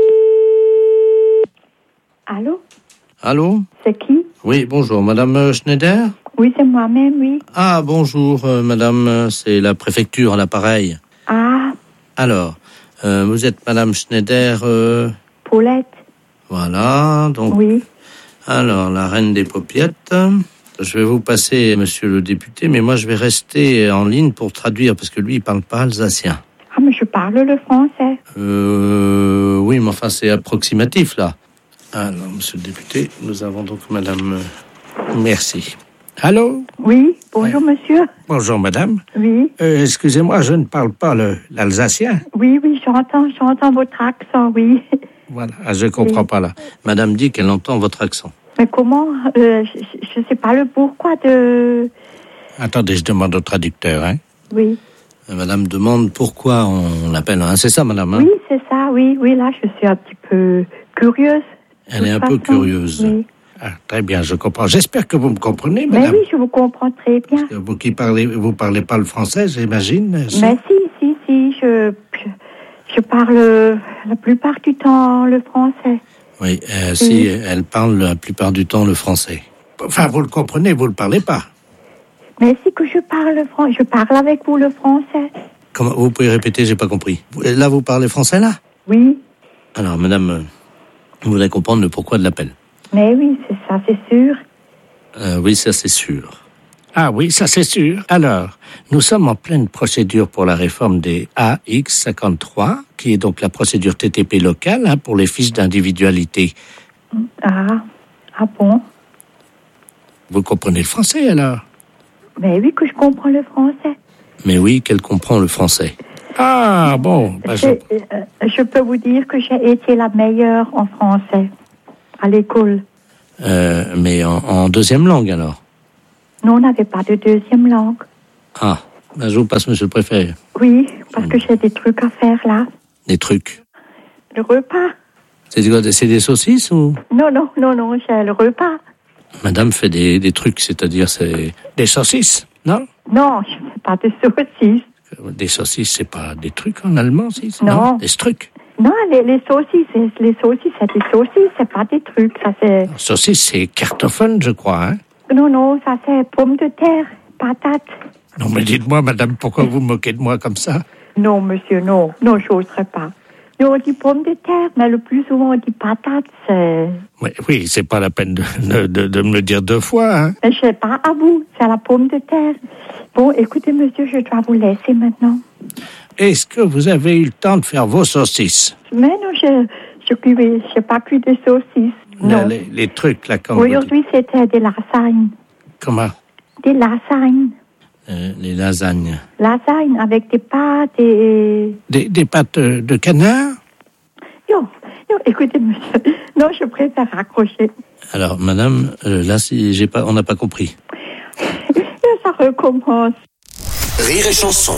Allô? Allô? C'est qui? Oui, bonjour, Madame Schneider? Oui, c'est moi-même, oui. Ah, bonjour, madame, c'est la préfecture à l'appareil. Ah. Alors, vous êtes Madame Schneider... Paulette. Voilà, donc... Oui. Alors, la reine des paupiettes. Je vais vous passer, monsieur le député, mais moi, je vais rester en ligne pour traduire, parce que lui, il parle pas alsacien. Ah, mais je parle le français. Oui, mais enfin, c'est approximatif, là. Alors, monsieur le député, nous avons donc madame... Merci. Allô? Oui, bonjour monsieur. Bonjour madame. Oui. Excusez-moi, je ne parle pas l'alsacien. Oui, j'entends votre accent, oui. Voilà, je comprends pas là. Madame dit qu'elle entend votre accent. Mais comment? Je sais pas le pourquoi de... Attendez, je demande au traducteur, hein. Oui. Madame demande pourquoi on l'appelle, hein. C'est ça, madame, hein? Oui, c'est ça, oui, là, je suis un petit peu curieuse. Elle est un peu curieuse. Oui. Ah, très bien, je comprends. J'espère que vous me comprenez, Mais madame. oui, je vous comprends très bien. Vous parlez pas le français, j'imagine? Si. Mais si, je parle la plupart du temps le français. Oui, si, elle parle la plupart du temps le français. Enfin, vous le comprenez, vous le parlez pas. Mais si que je parle le français, je parle avec vous le français. Comment, vous pouvez répéter, j'ai pas compris. Là, vous parlez français, là? Oui. Alors, madame, vous voulez comprendre le pourquoi de l'appel? Mais oui, c'est ça, c'est sûr. Oui, ça, c'est sûr. Ah oui, ça c'est sûr. Alors, nous sommes en pleine procédure pour la réforme des AX53, qui est donc la procédure TTP locale, hein, pour les fiches d'individualité. Ah bon? Vous comprenez le français, alors? Mais oui, que je comprends le français. Mais oui, qu'elle comprend le français. Ah, bon. Bah, je peux vous dire que j'ai été la meilleure en français, à l'école. Mais en deuxième langue, alors? Non, on n'avait pas de deuxième langue. Ah, ben je vous passe, monsieur le préfet. Oui, parce que j'ai des trucs à faire, là. Des trucs? Le repas. C'est quoi, c'est des saucisses ou? Non, j'ai le repas. Madame fait des trucs, c'est-à-dire c'est... Des saucisses, non? Non, je ne fais pas de saucisses. Des saucisses, c'est pas des trucs en allemand, si? Non. Des trucs. Non, les saucisses, c'est des saucisses, c'est pas des trucs, ça c'est... Saucisses, c'est Kartoffeln, je crois, hein? Non, ça c'est pommes de terre, patates. Non, mais dites-moi, madame, pourquoi vous moquez de moi comme ça? Non, monsieur, non, j'oserais pas. Nous, on dit pommes de terre, mais le plus souvent, on dit patates, c'est... Oui, c'est pas la peine de me le dire deux fois, hein? Mais je sais pas à vous, c'est la pomme de terre. Bon, écoutez, monsieur, je dois vous laisser maintenant. Est-ce que vous avez eu le temps de faire vos saucisses? Mais non, je pas cuit de saucisses. Non. Les trucs, là, comme aujourd'hui, c'était des lasagnes. Comment? Des lasagnes. Les lasagnes. Lasagnes avec des pâtes et... Des pâtes de canard? Yo, écoutez, monsieur. Non, je préfère raccrocher. Alors, madame, là, on n'a pas compris. Ça recommence. Rire et chanson.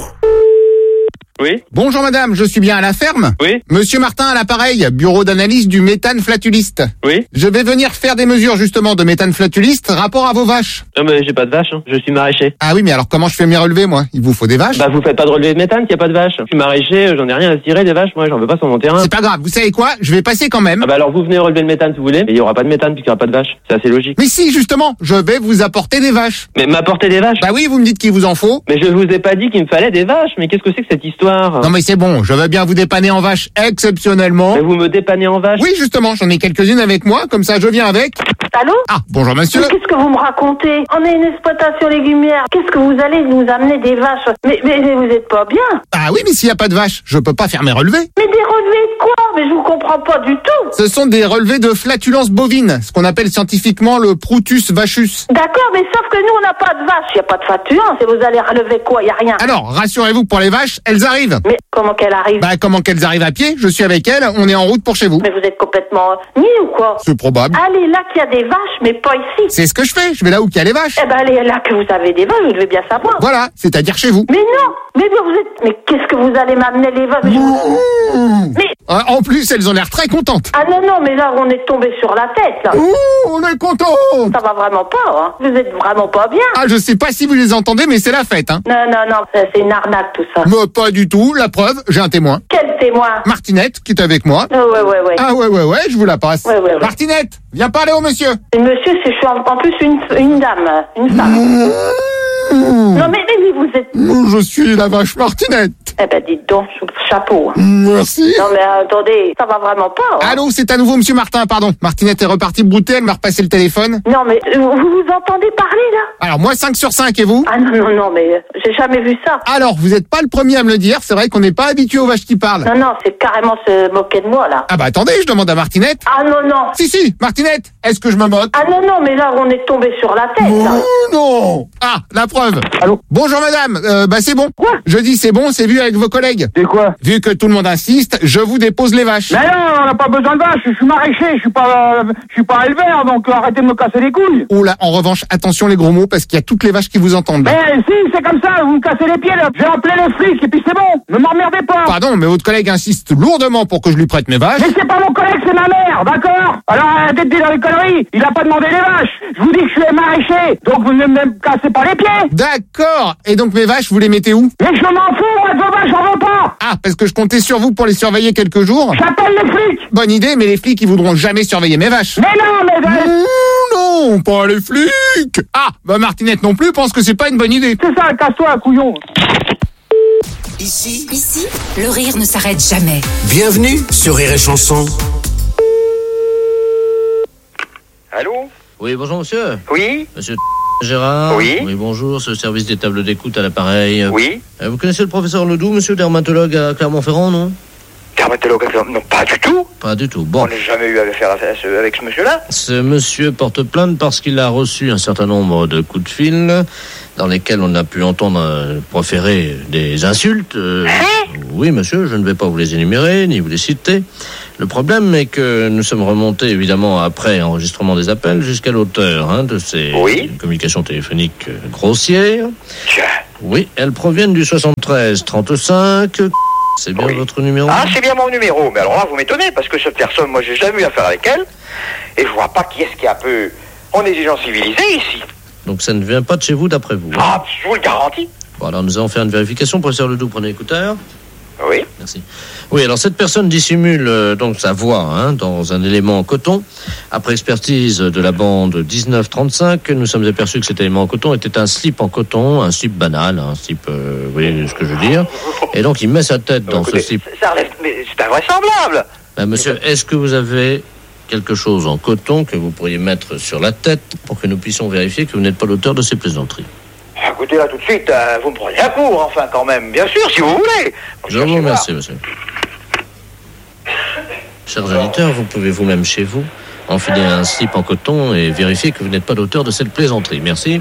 Oui. Bonjour madame, je suis bien à la ferme? Oui. Monsieur Martin à l'appareil, bureau d'analyse du méthane flatuliste. Oui. Je vais venir faire des mesures justement de méthane flatuliste rapport à vos vaches. Non mais j'ai pas de vache, hein. Je suis maraîcher. Ah oui, mais alors comment je fais mes relevés moi? Il vous faut des vaches? Bah vous faites pas de relevé de méthane, qu'il y a pas de vaches. Je suis maraîcher, j'en ai rien à tirer des vaches, moi j'en veux pas sur mon terrain. C'est pas grave, vous savez quoi? Je vais passer quand même. Ah bah alors vous venez relever le méthane si vous voulez, mais il y aura pas de méthane puisqu'il y aura pas de vaches. C'est assez logique. Mais si, justement, je vais vous apporter des vaches. Mais m'apporter des vaches? Bah oui, vous me dites qu'il vous en faut. Mais je vous ai pas dit qu'il me fallait des vaches, mais qu'est-ce que c'est que cette histoire? Non mais c'est bon, je veux bien vous dépanner en vache exceptionnellement. Mais vous me dépannez en vache? Oui, justement, j'en ai quelques-unes avec moi, comme ça je viens avec. Allô? Ah, bonjour monsieur. Mais qu'est-ce que vous me racontez? On est une exploitation légumière. Qu'est-ce que vous allez nous amener des vaches? Mais vous êtes pas bien. Ah oui, mais s'il n'y a pas de vaches, je peux pas faire mes relevés. Mais des relevés de quoi? Mais je vous comprends pas du tout. Ce sont des relevés de flatulence bovine, ce qu'on appelle scientifiquement le Proutus vachus. D'accord, mais sauf que nous, on n'a pas de vaches. Il n'y a pas de flatulence. Et vous allez relever quoi? Il n'y a rien. Alors, rassurez-vous, pour les vaches, elles arrivent. Mais comment qu'elles arrivent? Bah, comment qu'elles arrivent à pied? Je suis avec elles, on est en route pour chez vous. Mais vous êtes complètement niais ou quoi? C'est probable. Allez là qu'il y a des vaches, mais pas ici. C'est ce que je fais, je vais là où il y a les vaches. Eh ben allez là que vous avez des vaches, vous devez bien savoir. Voilà, c'est-à-dire chez vous. Mais non, mais vous êtes... Mais qu'est-ce que vous allez m'amener les vaches? Mais... En plus, elles ont l'air très contentes. Ah non, mais là, on est tombé sur la tête, là. Ouh, on est contents. Ça va vraiment pas, hein. Vous êtes vraiment pas bien. Ah, je sais pas si vous les entendez, mais c'est la fête, hein. Non, c'est une arnaque, tout ça. Mais pas du tout, la preuve, j'ai un témoin. Quel témoin? Martinette, qui est avec moi. Ouais. Ah ouais, je vous la passe. Ouais. Martinette, viens parler au monsieur. Et monsieur, je suis en plus une dame, une femme. Non, mais vous êtes... Je suis la vache Martinette. Eh ben, dites donc, chapeau. Merci. Non, mais attendez, ça va vraiment pas. Hein. Allô, c'est à nouveau monsieur Martin, pardon. Martinette est repartie brouter, elle m'a repassé le téléphone. Non, mais vous entendez parler, là? Alors, moi, 5 sur 5, et vous? Ah non, mais j'ai jamais vu ça. Alors, vous n'êtes pas le premier à me le dire, c'est vrai qu'on n'est pas habitué aux vaches qui parlent. Non, c'est carrément se moquer de moi, là. Ah bah attendez, je demande à Martinette. Ah non. Si, Martinette, est-ce que je me moque? Ah non, mais là, on est tombé sur la tête, là. Non. Ah, la preuve. Allô? Bonjour madame, bah c'est bon. Quoi? Je dis c'est bon, c'est vu avec vos collègues. C'est quoi? Vu que tout le monde insiste, je vous dépose les vaches. Mais non, on n'a pas besoin de vaches, je suis maraîcher, je suis pas éleveur, donc arrêtez de me casser les couilles. Oula, en revanche, attention les gros mots, parce qu'il y a toutes les vaches qui vous entendent là. Mais si, c'est comme ça, vous me cassez les pieds là. J'ai appelé les flics et puis c'est bon, ne m'emmerdez pas. Pardon, mais votre collègue insiste lourdement pour que je lui prête mes vaches. Mais c'est pas mon collègue, c'est ma mère, d'accord? Alors arrêtez de dire les conneries, il a pas demandé les vaches. Je vous dis que je suis maraîcher, donc vous ne me cassez pas les pieds. D'accord. Et donc mes vaches, vous les mettez où? Mais je m'en fous, moi de vos vaches, j'en veux pas. Ah, parce que je comptais sur vous pour les surveiller quelques jours. J'appelle les flics. Bonne idée, mais les flics, ils voudront jamais surveiller mes vaches. Mais non, non, pas les flics. Ah, bah Martinette non plus pense que c'est pas une bonne idée. C'est ça, casse-toi, couillon. Ici, le rire ne s'arrête jamais. Bienvenue sur Rire et Chanson. Allô? Oui, bonjour monsieur. Oui? Monsieur Gérard. Oui. Oui, bonjour, ce service des tables d'écoute à l'appareil. Oui. Vous connaissez le professeur Ledoux, monsieur dermatologue à Clermont-Ferrand, non? Dermatologue à Clermont? Non, pas du tout. Pas du tout, bon. On n'a jamais eu affaire avec ce monsieur-là. Ce monsieur porte plainte parce qu'il a reçu un certain nombre de coups de fil dans lesquels on a pu entendre proférer des insultes. Oui, monsieur, je ne vais pas vous les énumérer, ni vous les citer. Le problème est que nous sommes remontés, évidemment, après enregistrement des appels, jusqu'à l'auteur de ces communications téléphoniques grossières. Tiens. Oui, elles proviennent du 73-35. C'est bien votre numéro? Ah, c'est bien mon numéro. Mais alors là, vous m'étonnez, parce que cette personne, moi, j'ai jamais eu affaire avec elle. Et je vois pas qui est-ce qui est un peu... On est des gens civilisés, ici. Donc ça ne vient pas de chez vous, d'après vous? Ah, je vous le garantis. Bon, alors nous allons faire une vérification. Professeur Ledoux, prenez l'écouteur. Oui. Merci. Oui, alors cette personne dissimule donc sa voix dans un élément en coton. Après expertise de la bande 1935, nous sommes aperçus que cet élément en coton était un slip en coton, un slip banal, un slip, vous voyez ce que je veux dire. Et donc il met sa tête dans ce slip. Ça relève, mais c'est invraisemblable. Monsieur, est-ce que vous avez quelque chose en coton que vous pourriez mettre sur la tête pour que nous puissions vérifier que vous n'êtes pas l'auteur de ces plaisanteries? Écoutez, là, tout de suite, vous me prenez à court, enfin, quand même. Bien sûr, si vous voulez. Je vous remercie, monsieur. Chers auditeurs, vous pouvez vous-même chez vous enfiler un slip en coton et vérifier que vous n'êtes pas l'auteur de cette plaisanterie. Merci.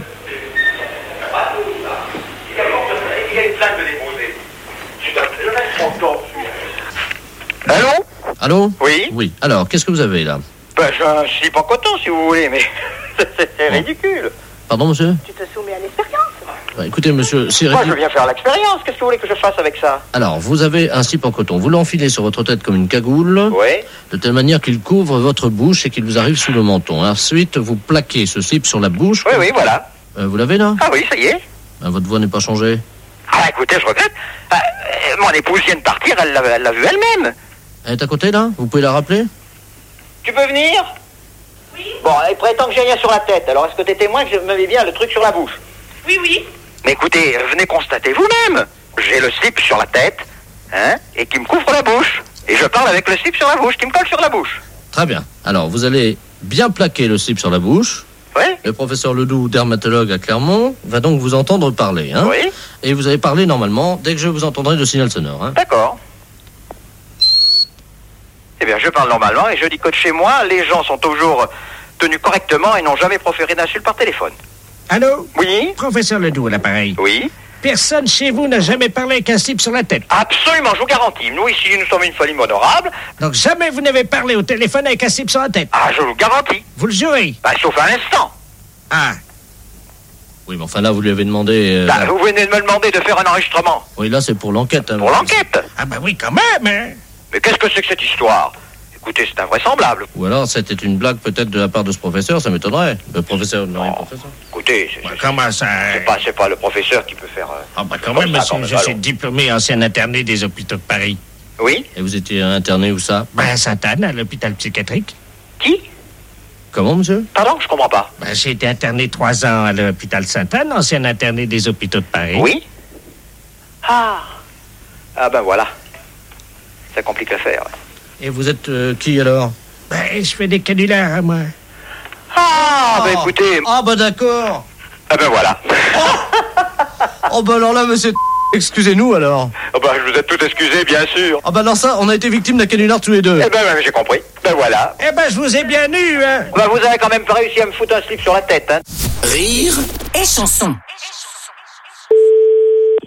Allô? Allô? Oui? Oui. Alors, qu'est-ce que vous avez là? Ben, j'ai un slip en coton, si vous voulez, mais c'est ridicule. Pardon, monsieur? Tu te soumets à l'expérience. Écoutez, monsieur, c'est moi, je viens faire l'expérience. Qu'est-ce que vous voulez que je fasse avec ça? Alors, vous avez un slip en coton. Vous l'enfilez sur votre tête comme une cagoule. Oui. De telle manière qu'il couvre votre bouche et qu'il vous arrive sous le menton. Ensuite, vous plaquez ce slip sur la bouche. Oui, voilà. Vous l'avez là? Ah oui, ça y est. Votre voix n'est pas changée? Ah, écoutez, je regrette. Mon épouse vient de partir, elle l'a vu elle-même. Elle est à côté, là? Vous pouvez la rappeler? Tu peux venir? Oui. Bon, il prétend que j'ai rien sur la tête. Alors, est-ce que t'es témoin que je me mets bien le truc sur la bouche? Oui, oui. Mais écoutez, venez constater vous-même. J'ai le slip sur la tête, et qui me couvre la bouche. Et je parle avec le slip sur la bouche, qui me colle sur la bouche. Très bien. Alors, vous allez bien plaquer le slip sur la bouche. Oui. Le professeur Ledoux, dermatologue à Clermont, va donc vous entendre parler. Oui. Et vous allez parler normalement dès que je vous entendrai le signal sonore. D'accord. Eh bien, je parle normalement et je dis que de chez moi, les gens sont toujours tenus correctement et n'ont jamais proféré d'insultes par téléphone. Allô? Oui? Professeur Ledoux à l'appareil. Oui? Personne chez vous n'a jamais parlé avec un slip sur la tête. Absolument, je vous garantis. Nous, ici, nous sommes une famille honorable. Donc jamais vous n'avez parlé au téléphone avec un slip sur la tête. Ah, je vous le garantis. Vous le jurez? Sauf un instant. Ah. Oui, mais enfin là, vous lui avez demandé... vous venez de me demander de faire un enregistrement. Oui, là, c'est pour l'enquête. Pour l'enquête? Ah bah oui, quand même, Mais qu'est-ce que c'est que cette histoire? Écoutez, c'est invraisemblable. Ou alors, c'était une blague peut-être de la part de ce professeur, ça m'étonnerait. Le professeur, non, professeur. Écoutez, comment ça? C'est pas le professeur qui peut faire... Ah bah quand même, monsieur, je suis diplômé ancien interné des hôpitaux de Paris. Oui? Et vous étiez interné où ça? À Sainte-Anne, à l'hôpital psychiatrique. Qui? Comment, monsieur? Pardon, je comprends pas. J'ai été interné 3 ans à l'hôpital Sainte-Anne, ancien interné des hôpitaux de Paris. Oui? Ah ben voilà. Ça complique l'affaire. Et vous êtes qui alors? Je fais des canulars, moi. Ah, ben écoutez... Ah, bah d'accord. Ah ben voilà. Oh, bah alors là, monsieur... Excusez-nous alors. Oh ben, je vous ai tout excusé, bien sûr. Ah, bah alors ça, on a été victimes d'un canular tous les deux. Eh ben, j'ai compris. Ben voilà. Eh ben, je vous ai bien eu, Ben, vous avez quand même pas réussi à me foutre un slip sur la tête, Rire et chanson.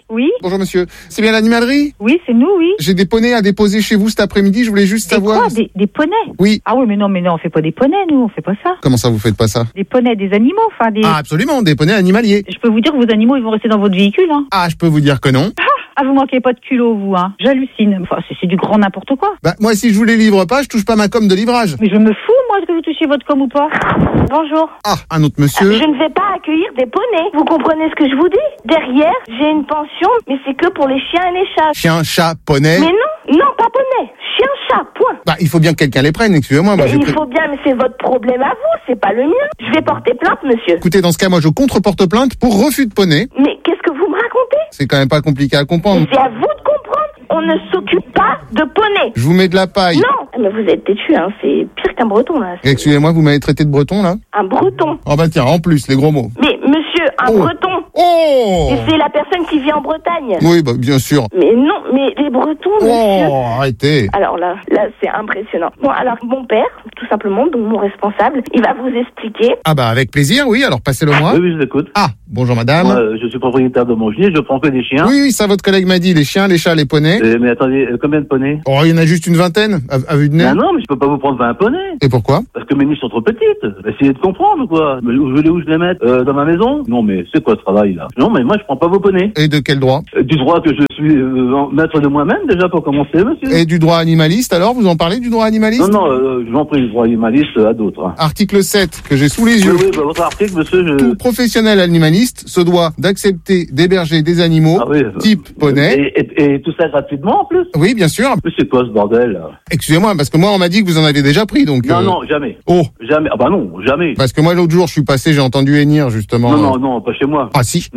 Oui. Bonjour monsieur. C'est bien l'animalerie? Oui, c'est nous, oui. J'ai des poneys à déposer chez vous cet après-midi, je voulais juste savoir... Quoi, des poneys? Oui. Ah oui, mais non, on fait pas des poneys, nous, on fait pas ça. Comment ça, vous faites pas ça? Des poneys, des animaux, enfin des... Ah, absolument, des poneys animaliers. Je peux vous dire que vos animaux, ils vont rester dans votre véhicule, hein. Ah, je peux vous dire que non. Ah, vous manquez pas de culot, vous, hein. J'hallucine. Enfin, c'est du grand n'importe quoi. Bah, moi, si je vous les livre pas, je touche pas ma com de livrage. Mais je me fous, moi, que vous touchiez votre com ou pas. Bonjour. Ah, un autre monsieur. Je ne vais pas accueillir des poneys. Vous comprenez ce que je vous dis? Derrière, j'ai une pension, mais c'est que pour les chiens et les chats. Chien, chat, poney. Mais non, pas poney. Chien, chat, point. Bah, il faut bien que quelqu'un les prenne, excusez-moi. Moi, il faut bien, mais c'est votre problème à vous, c'est pas le mien. Je vais porter plainte, monsieur. Écoutez, dans ce cas, moi, je contre-porte plainte pour refus de poney. Mais qu'est-ce que vous me racontez? C'est quand même pas compliqué à comprendre. C'est à vous de comprendre. On ne s'occupe pas de poney. Je vous mets de la paille. Non, mais vous êtes têtu, hein. C'est pire qu'un breton, là. Excusez-moi, vous m'avez traité de breton, là? Un breton. Oh bah tiens, en plus, les gros mots. Mais monsieur, un breton. Oh! Et c'est la personne qui vit en Bretagne. Oui, bah bien sûr. Mais non, mais les bretons, monsieur. Oh, arrêtez. Alors là, c'est impressionnant. Bon, alors mon père, tout simplement, donc mon responsable, il va vous expliquer. Ah bah avec plaisir, oui, alors passez-le moi. Oui, je vous écoute. Ah, bonjour madame. Moi, je suis propriétaire de mon gilet, je prends que des chiens. Oui, ça votre collègue m'a dit, les chiens, les chats, les poneys. Mais attendez, combien de poneys? Oh, il y en a juste une vingtaine, à vue de nez. Non, mais je peux pas vous prendre 20 poneys. Et pourquoi? Parce que mes niches sont trop petites. Essayez de comprendre, quoi. Mais où je les mette? Dans ma maison? Non, mais c'est quoi ce travail, là? Non, mais moi, je prends pas vos poneys. Et de quel droit? Du droit que je suis maître de moi-même, déjà, pour commencer, monsieur. Et du droit animaliste, alors? Vous en parlez du droit animaliste? Non, j'en prie le droit animaliste à d'autres. Hein. Article 7, que j'ai sous les yeux. Oui, votre article, monsieur, Tout professionnel animaliste se doit d'accepter d'héberger des animaux, type poney. Et tout ça gratuitement, en plus? Oui, bien sûr. Mais c'est quoi, ce bordel, là? Excusez-moi, parce que moi, on m'a dit que vous en avez déjà pris, donc... Non, jamais. Oh. Jamais. Ah bah non, jamais. Parce que moi, l'autre jour, je suis passé, j'ai entendu hennir, justement. Non, pas chez moi. Ah, si.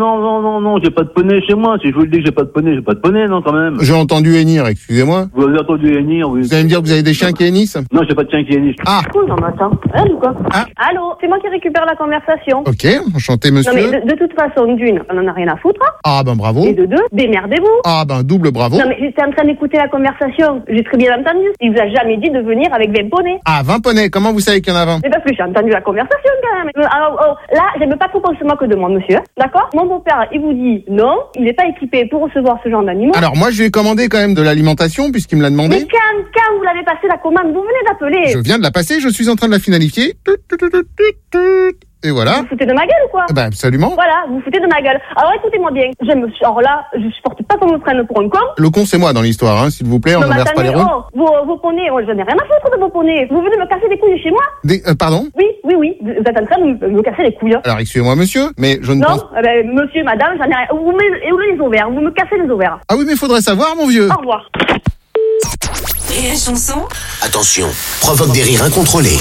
Non, j'ai pas de poney chez moi. Si je vous le dis que j'ai pas de poney, non, quand même. J'ai entendu hennir, excusez-moi. Vous avez entendu hennir, oui. Vous allez me dire que vous avez des chiens qui hennissent? Non, j'ai pas de chiens qui hennissent. Ah. Cool, non, attends. Rien ou quoi? Ah. Allô, c'est moi qui récupère la conversation. Ok, enchanté, monsieur. Non, mais de toute façon, d'une, on en a rien à foutre. Hein. Ah, ben bravo. Et de deux, démerdez-vous. Ah, ben double bravo. Non, mais j'étais en train d'écouter la conversation. J'ai très bien entendu. Il vous a jamais dit de venir avec 20 poneys. Ah, 20 poneys, comment vous savez qu'il y en a 20? C'est parce que j'ai entendu la conversation, quand même. Alors, là, j'aime pas trop qu'on se moque de moi, monsieur. D'accord? Mon beau-père, il vous dit non, il n'est pas équipé pour recevoir ce genre d'animaux. Alors, moi, je lui ai commandé quand même de l'alimentation, puisqu'il me l'a demandé. Mais quand vous l'avez passé la commande, vous venez d'appeler. Je viens de la passer, je suis en train de la finalifier. Et voilà. Vous foutez de ma gueule ou quoi? Ben, absolument. Voilà, vous foutez de ma gueule. Alors écoutez-moi bien, alors là, je supporte pas qu'on me prenne pour un con. Le con, c'est moi dans l'histoire, hein, s'il vous plaît, on n'inverse pas les rôles. Vos poneys, j'en ai rien à foutre de vos poneys. Vous venez me casser les couilles chez moi? Pardon? Oui, vous êtes en train de me casser les couilles. Alors, excusez-moi, monsieur, mais je ne Non, pense... monsieur, madame, j'en ai rien. Vous mettez les ovaires, vous me cassez les ovaires. Ah oui, mais faudrait savoir, mon vieux. Au revoir. Rire et chanson. Attention, provoque des rires incontrôlés.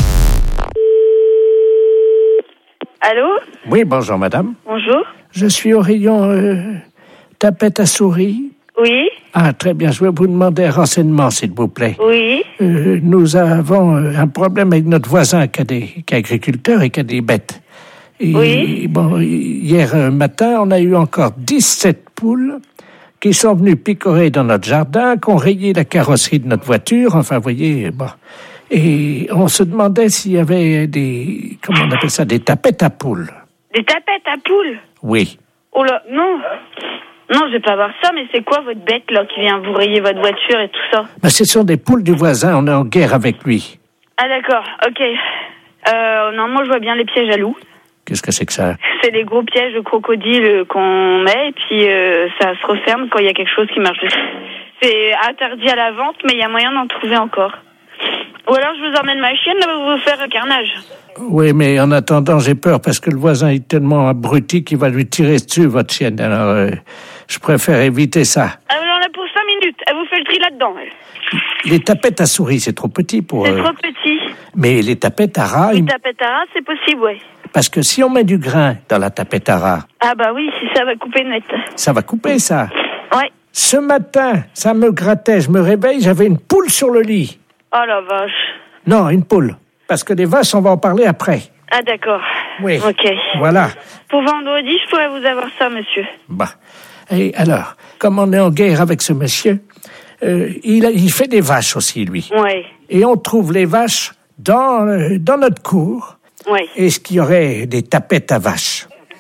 Allô? Oui, bonjour madame. Bonjour. Je suis au rayon tapette à souris. Oui. Ah, très bien. Je vais vous demander un renseignement, s'il vous plaît. Oui. Nous avons un problème avec notre voisin qui est agriculteur et qui a des bêtes. Et, oui. Bon, hier matin, on a eu encore 17 poules qui sont venues picorer dans notre jardin, qui ont rayé la carrosserie de notre voiture. Enfin, vous voyez, bon... Et on se demandait s'il y avait des... Comment on appelle ça? Des tapettes à poules. Des tapettes à poules? Oui. Oh là, non. Non, je vais pas voir ça, mais c'est quoi votre bête, là, qui vient vous rayer votre voiture et tout ça? Ben, ce sont des poules du voisin, on est en guerre avec lui. Ah, d'accord, ok. Non, moi, je vois bien les pièges à loups. Qu'est-ce que c'est que ça? C'est les gros pièges de crocodile qu'on met, et puis ça se referme quand il y a quelque chose qui marche dessus. C'est interdit à la vente, mais il y a moyen d'en trouver encore. Ou alors je vous emmène ma chienne, elle va vous faire un carnage. Oui, mais en attendant, j'ai peur parce que le voisin est tellement abruti qu'il va lui tirer dessus, votre chienne. Alors, je préfère éviter ça. Elle en a pour 5 minutes. Elle vous fait le tri là-dedans, elle. Les tapettes à souris, c'est trop petit pour... C'est trop petit. Mais les tapettes à rat... Les tapettes à rat, c'est possible, ouais. Parce que si on met du grain dans la tapette à rat... Ah bah oui, si ça va couper net. Ça va couper, ça. Ouais. Ce matin, ça me grattait, je me réveille, j'avais une poule sur le lit. Oh la vache. Non, une poule. Parce que des vaches, on va en parler après. Ah d'accord. Oui. Ok. Voilà. Pour vendredi, je pourrais vous avoir ça, monsieur. Bah. Et alors, comme on est en guerre avec ce monsieur, il fait des vaches aussi, lui. Oui. Et on trouve les vaches dans notre cour. Oui. Est-ce qu'il y aurait des tapettes à vaches?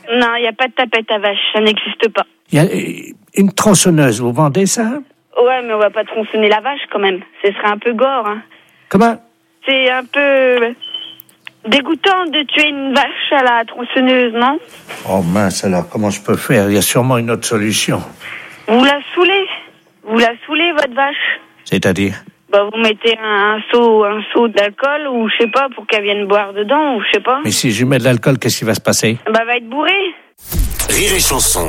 Non, il n'y a pas de tapette à vache, ça n'existe pas. Il y a une tronçonneuse, vous vendez ça? Ouais, mais on va pas tronçonner la vache quand même. Ce serait un peu gore, hein. Comment? C'est un peu dégoûtant de tuer une vache à la tronçonneuse, non? Oh mince, alors comment je peux faire? Il y a sûrement une autre solution. Vous la saoulez. Vous la saoulez, votre vache. C'est-à-dire? Bah, vous mettez un seau d'alcool, ou je sais pas, pour qu'elle vienne boire dedans, ou je sais pas. Mais si je lui mets de l'alcool, qu'est-ce qui va se passer? Bah, elle va être bourrée. Rire et chanson.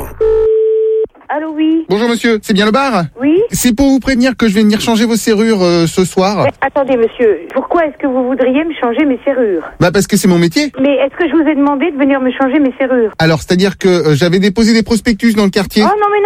Allô, oui. Bonjour monsieur, c'est bien le bar? Oui. C'est pour vous prévenir que je vais venir changer vos serrures ce soir. Mais attendez, monsieur, pourquoi est-ce que vous voudriez me changer mes serrures? Bah parce que c'est mon métier. Mais est-ce que je vous ai demandé de venir me changer mes serrures? Alors, c'est-à-dire que j'avais déposé des prospectus dans le quartier. Oh non, mais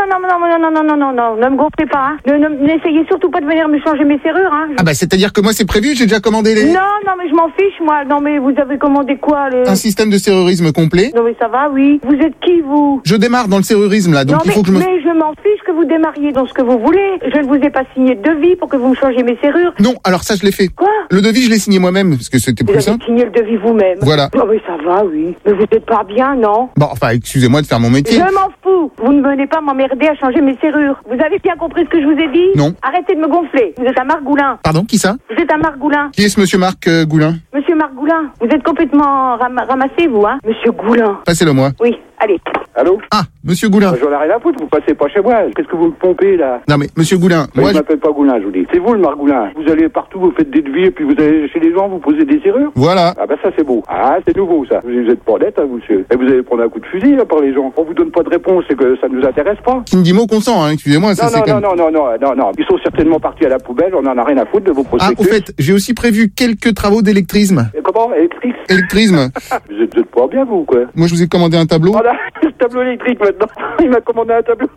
non, ne me gonflez pas, hein. N'essayez surtout pas de venir me changer mes serrures, hein. Ah bah c'est-à-dire que moi c'est prévu, j'ai déjà commandé les... Non, mais je m'en fiche, moi. Non, mais vous avez commandé quoi, Un système de serrurisme complet. Non, mais ça va, oui. Vous êtes qui, vous? Je démarre dans le serrurisme là, donc non, il faut que je me... Mais je m'en fiche que vous démarriez dans ce que vous voulez. Je ne vous ai pas signé de devis pour que vous me changiez mes serrures. Non, alors ça je l'ai fait. Quoi? Le devis je l'ai signé moi-même, parce que c'était plus simple. Vous avez signé le devis vous-même? Voilà. Non, mais ça va, oui. Mais vous êtes pas bien, non? Bon, enfin, excusez-moi de faire mon métier. Je m'en fous. Vous ne venez pas m'emmerder à changer mes serrures. Vous avez bien compris ce que je vous ai dit? Non. Arrêtez de me gonfler. Vous êtes un Margoulin. Pardon, qui ça? Vous êtes un Margoulin. Qui est ce monsieur Marc Goulin? Monsieur Margoulin, vous êtes complètement ramassé, vous, hein? Monsieur Goulin. Passez-le moi. Oui, allez. Allô? Ah, monsieur Goulin. J'en ai rien à foutre, vous passez pas chez moi. Qu'est-ce que vous me pompez, là? Non mais, monsieur Goulin, Mais moi je m'appelle pas Goulin, je vous dis. C'est vous le Margoulin. Vous allez partout, vous faites des devis, et puis vous allez chez les gens, vous posez des serrures. Voilà. Ah bah ça c'est beau. Ah, c'est nouveau ça. Vous êtes pas honnête, hein, monsieur. Et vous allez prendre un coup de fusil, là, par les gens. On vous donne pas de réponse, c'est que ça nous intéresse pas. Qui me dit mot consent, hein, excusez-moi, ça c'est comme... Non. Ils sont certainement partis à la poubelle, on en a rien à foutre de vos prospectus. Ah, au fait, j'ai aussi prévu quelques travaux d'électrisme. Et comment? Électrique? Électrisme. Vous êtes pas bien, vous, quoi? Moi, je vous ai commandé un tableau. Voilà, le tableau électrique, maintenant. Il m'a commandé un tableau.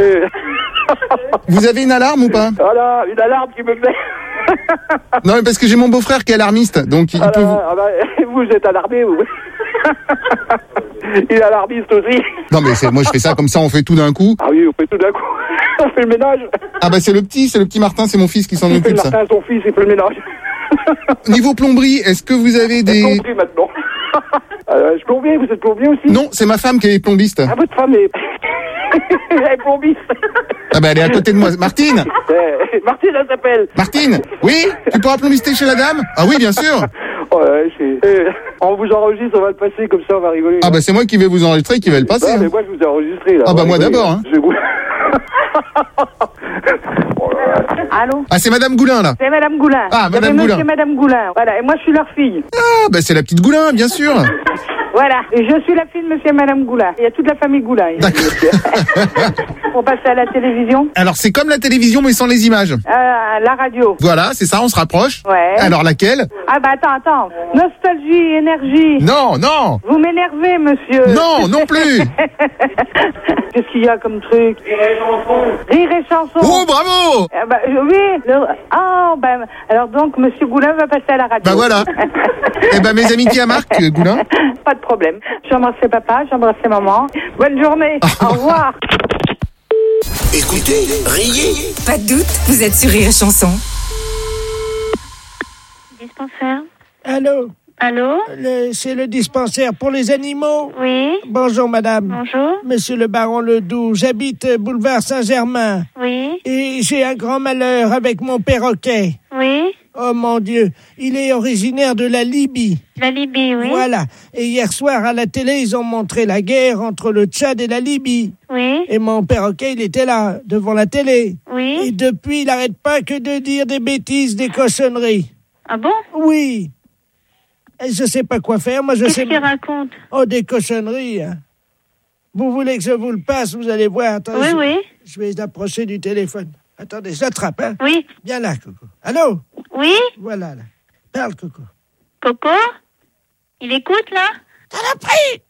Vous avez une alarme ou pas? Voilà, une alarme qui me fait... Non, mais parce que j'ai mon beau-frère qui est alarmiste, donc il peut vous... Vous êtes alarmé, vous. Il est alarmiste aussi. Non, mais moi, je fais ça comme ça, on fait tout d'un coup. Ah oui, on fait tout d'un coup. On fait le ménage. Ah bah, c'est le petit Martin, c'est mon fils qui s'en occupe, ça. Martin, son fils, il fait le ménage. Niveau plomberie, est-ce que vous avez des... Plomberie, maintenant. Je plombier, vous êtes plombier aussi? Non, c'est ma femme qui est plombiste. Ah, votre femme est... Elle est plombiste. Ah bah, elle est à côté de moi. Martine! Martine, elle s'appelle. Martine! Oui? Tu pourras plombister chez la dame? Ah oui, bien sûr! On vous enregistre, on va le passer, comme ça on va rigoler. Ah bah c'est moi qui vais vous enregistrer, qui vais le passer. Ah, mais moi je vous ai enregistré là. Ah bah moi d'abord, hein. Allô? Ah, c'est Madame Goulin, là. C'est Madame Goulin. Ah, Madame Goulin. C'est Madame Goulin. Voilà, et moi je suis leur fille. Ah, bah c'est la petite Goulin, bien sûr. Voilà, et je suis la fille de monsieur et Madame Goulin. Il y a toute la famille Goulin. D'accord. Pour passer à la télévision. Alors c'est comme la télévision mais sans les images. La radio. Voilà, c'est ça, on se rapproche. Ouais. Alors laquelle? Ah bah attends. Nostalgie, énergie. Non. Vous m'énervez, monsieur. Non plus. Qu'est-ce qu'il y a comme truc? Rire et chanson. Oh, bravo. Oui. Alors donc, monsieur Goulin va passer à la radio. Bah voilà. Eh ben mes amitiés à Marc Goulin. Pas de problème. J'embrasse papa, j'embrasse maman. Bonne journée. Au revoir. Écoutez, riez. Pas de doute, vous êtes sur Rire et Chanson. Dispensaire. Allô? C'est le dispensaire pour les animaux? Oui. Bonjour, madame. Bonjour. Monsieur le baron Ledoux, j'habite boulevard Saint-Germain. Oui. Et j'ai un grand malheur avec mon perroquet. Oui. Oh mon Dieu, il est originaire de la Libye. La Libye, oui. Voilà. Et hier soir, à la télé, ils ont montré la guerre entre le Tchad et la Libye. Oui. Et mon perroquet, il était là, devant la télé. Oui. Et depuis, il n'arrête pas que de dire des bêtises, des cochonneries. Ah bon? Oui. Et je sais pas quoi faire, moi je sais... Qu'est-ce qu'il raconte? Oh, des cochonneries, hein. Vous voulez que je vous le passe, vous allez voir. Attendez, oui. Je vais approcher du téléphone. Attendez, je l'attrape, hein. Oui. Viens là, Coco. Allô? Oui. Voilà, là. Parle, Coco. Coco? Il écoute, là? Saloperie!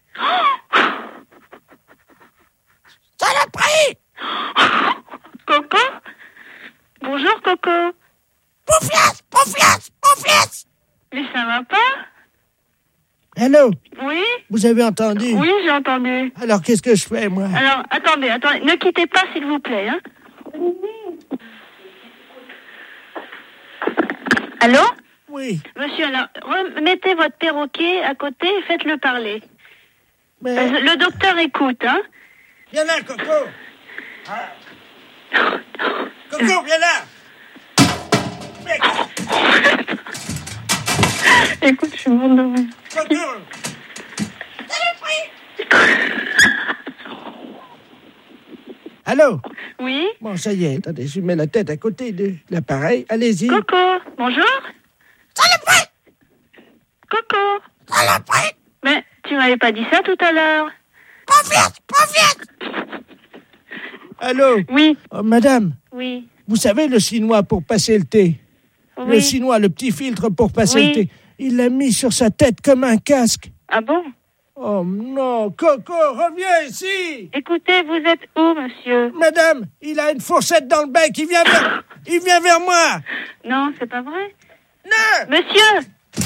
Saloperie! Coco? Bonjour, Coco. Pouflasse! Mais ça va pas? Allô? Oui? Vous avez entendu? Oui, j'ai entendu. Alors, qu'est-ce que je fais, moi? Alors, attendez. Ne quittez pas, s'il vous plaît, hein. Allô? Oui. Monsieur, alors, remettez votre perroquet à côté et faites-le parler. Le docteur écoute, hein. Viens là, Coco. Coco, viens là. Écoute, je suis morte de rire. Coco. Allô? Oui? Bon, ça y est, attendez, je mets la tête à côté de l'appareil. Allez-y. Coco, bonjour? Saloperie! Coco! Saloperie! Mais tu m'avais pas dit ça tout à l'heure. Pas vite! Allô? Oui. Oh, madame? Oui. Vous savez le chinois pour passer le thé? Oui. Le chinois, le petit filtre pour passer Oui. le thé. Il l'a mis sur sa tête comme un casque. Ah bon? Oh non, Coco, reviens ici. Écoutez, vous êtes où, monsieur? Madame, il a une fourchette dans le bec, il vient vers moi. Non, c'est pas vrai. Non. Monsieur!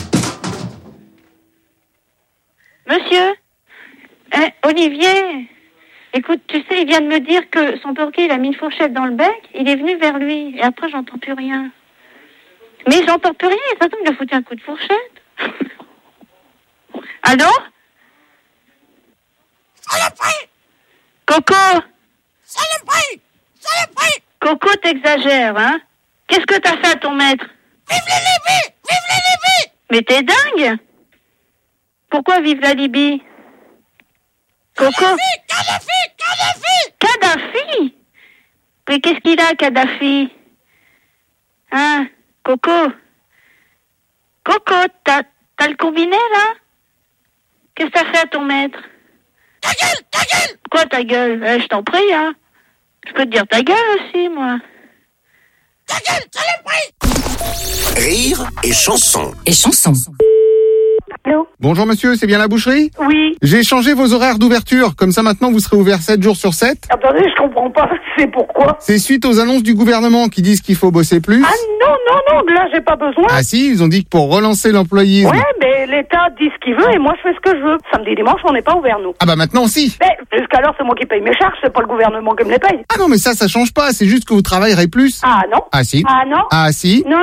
Monsieur? Olivier? Écoute, tu sais, il vient de me dire que son perroquet, il a mis une fourchette dans le bec, il est venu vers lui, et après, j'entends plus rien. Mais j'entends plus rien, et surtout, il a foutu un coup de fourchette. Allô? Saloperie! Coco! Saloperie! Saloperie! Coco, t'exagères, hein? Qu'est-ce que t'as fait à ton maître? Vive la Libye! Vive la Libye! Mais t'es dingue! Pourquoi vive la Libye? Coco? Kadhafi! Mais qu'est-ce qu'il a, Kadhafi? Hein? Coco? Coco, t'as le combiné, là? Qu'est-ce que t'as fait à ton maître? Ta gueule! Quoi, ta gueule? Je t'en prie, hein. Je peux te dire ta gueule aussi, moi. Ta gueule, saloperie! Rire et chanson. Allô? Bonjour monsieur, c'est bien la boucherie? Oui. J'ai changé vos horaires d'ouverture, comme ça maintenant vous serez ouvert 7 jours sur 7. Attendez, je comprends pas. C'est pourquoi? C'est suite aux annonces du gouvernement qui disent qu'il faut bosser plus. Ah non, là j'ai pas besoin. Ah si, ils ont dit que pour relancer l'employisme... Ouais, mais l'État dit ce qu'il veut et moi je fais ce que je veux. Samedi et dimanche, on n'est pas ouvert, nous. Ah bah maintenant si. Mais jusqu'alors, c'est moi qui paye mes charges, c'est pas le gouvernement qui me les paye. Ah non mais ça change pas, c'est juste que vous travaillerez plus. Ah non. Ah si. Ah non. Ah si. Non.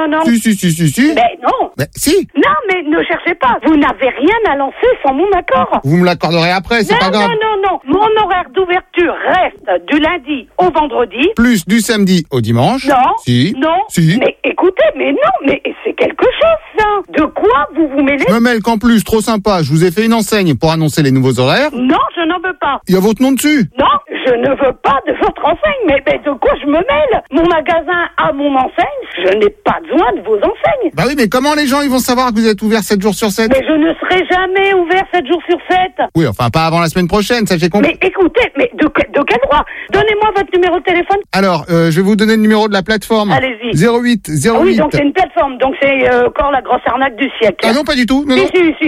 Si. Mais non. Mais si. Non, mais ne cherchez pas. Vous n'avez rien à lancer sans mon accord. Vous me l'accorderez après, c'est pas grave. Non. Mon horaire d'ouverture reste du lundi au vendredi. Plus du samedi au dimanche. Non. Si. Non. Si. Mais écoutez, mais non, mais c'est quelque chose, ça. De quoi vous vous mêlez? Je me mêle qu'en plus, trop sympa, je vous ai fait une enseigne pour annoncer les nouveaux horaires. Non, je n'en veux pas. Il y a votre nom dessus. Non, je ne veux pas de votre enseigne. Mais de quoi je me mêle? Mon magasin a mon enseigne. Je n'ai pas besoin de vos enseignes. Bah oui, mais comment les gens ils vont savoir que vous êtes ouvert 7 jours sur 7? Mais je ne serai jamais ouvert 7 jours sur 7. Oui, enfin pas avant la semaine prochaine, ça j'ai compris. Mais écoutez, mais de quel droit? Donnez-moi votre numéro de téléphone. Alors, je vais vous donner le numéro de la plateforme. Allez-y. 08. Ah oui, donc c'est une plateforme, donc c'est encore la grosse arnaque du siècle. Ah non, pas du tout. Non, si.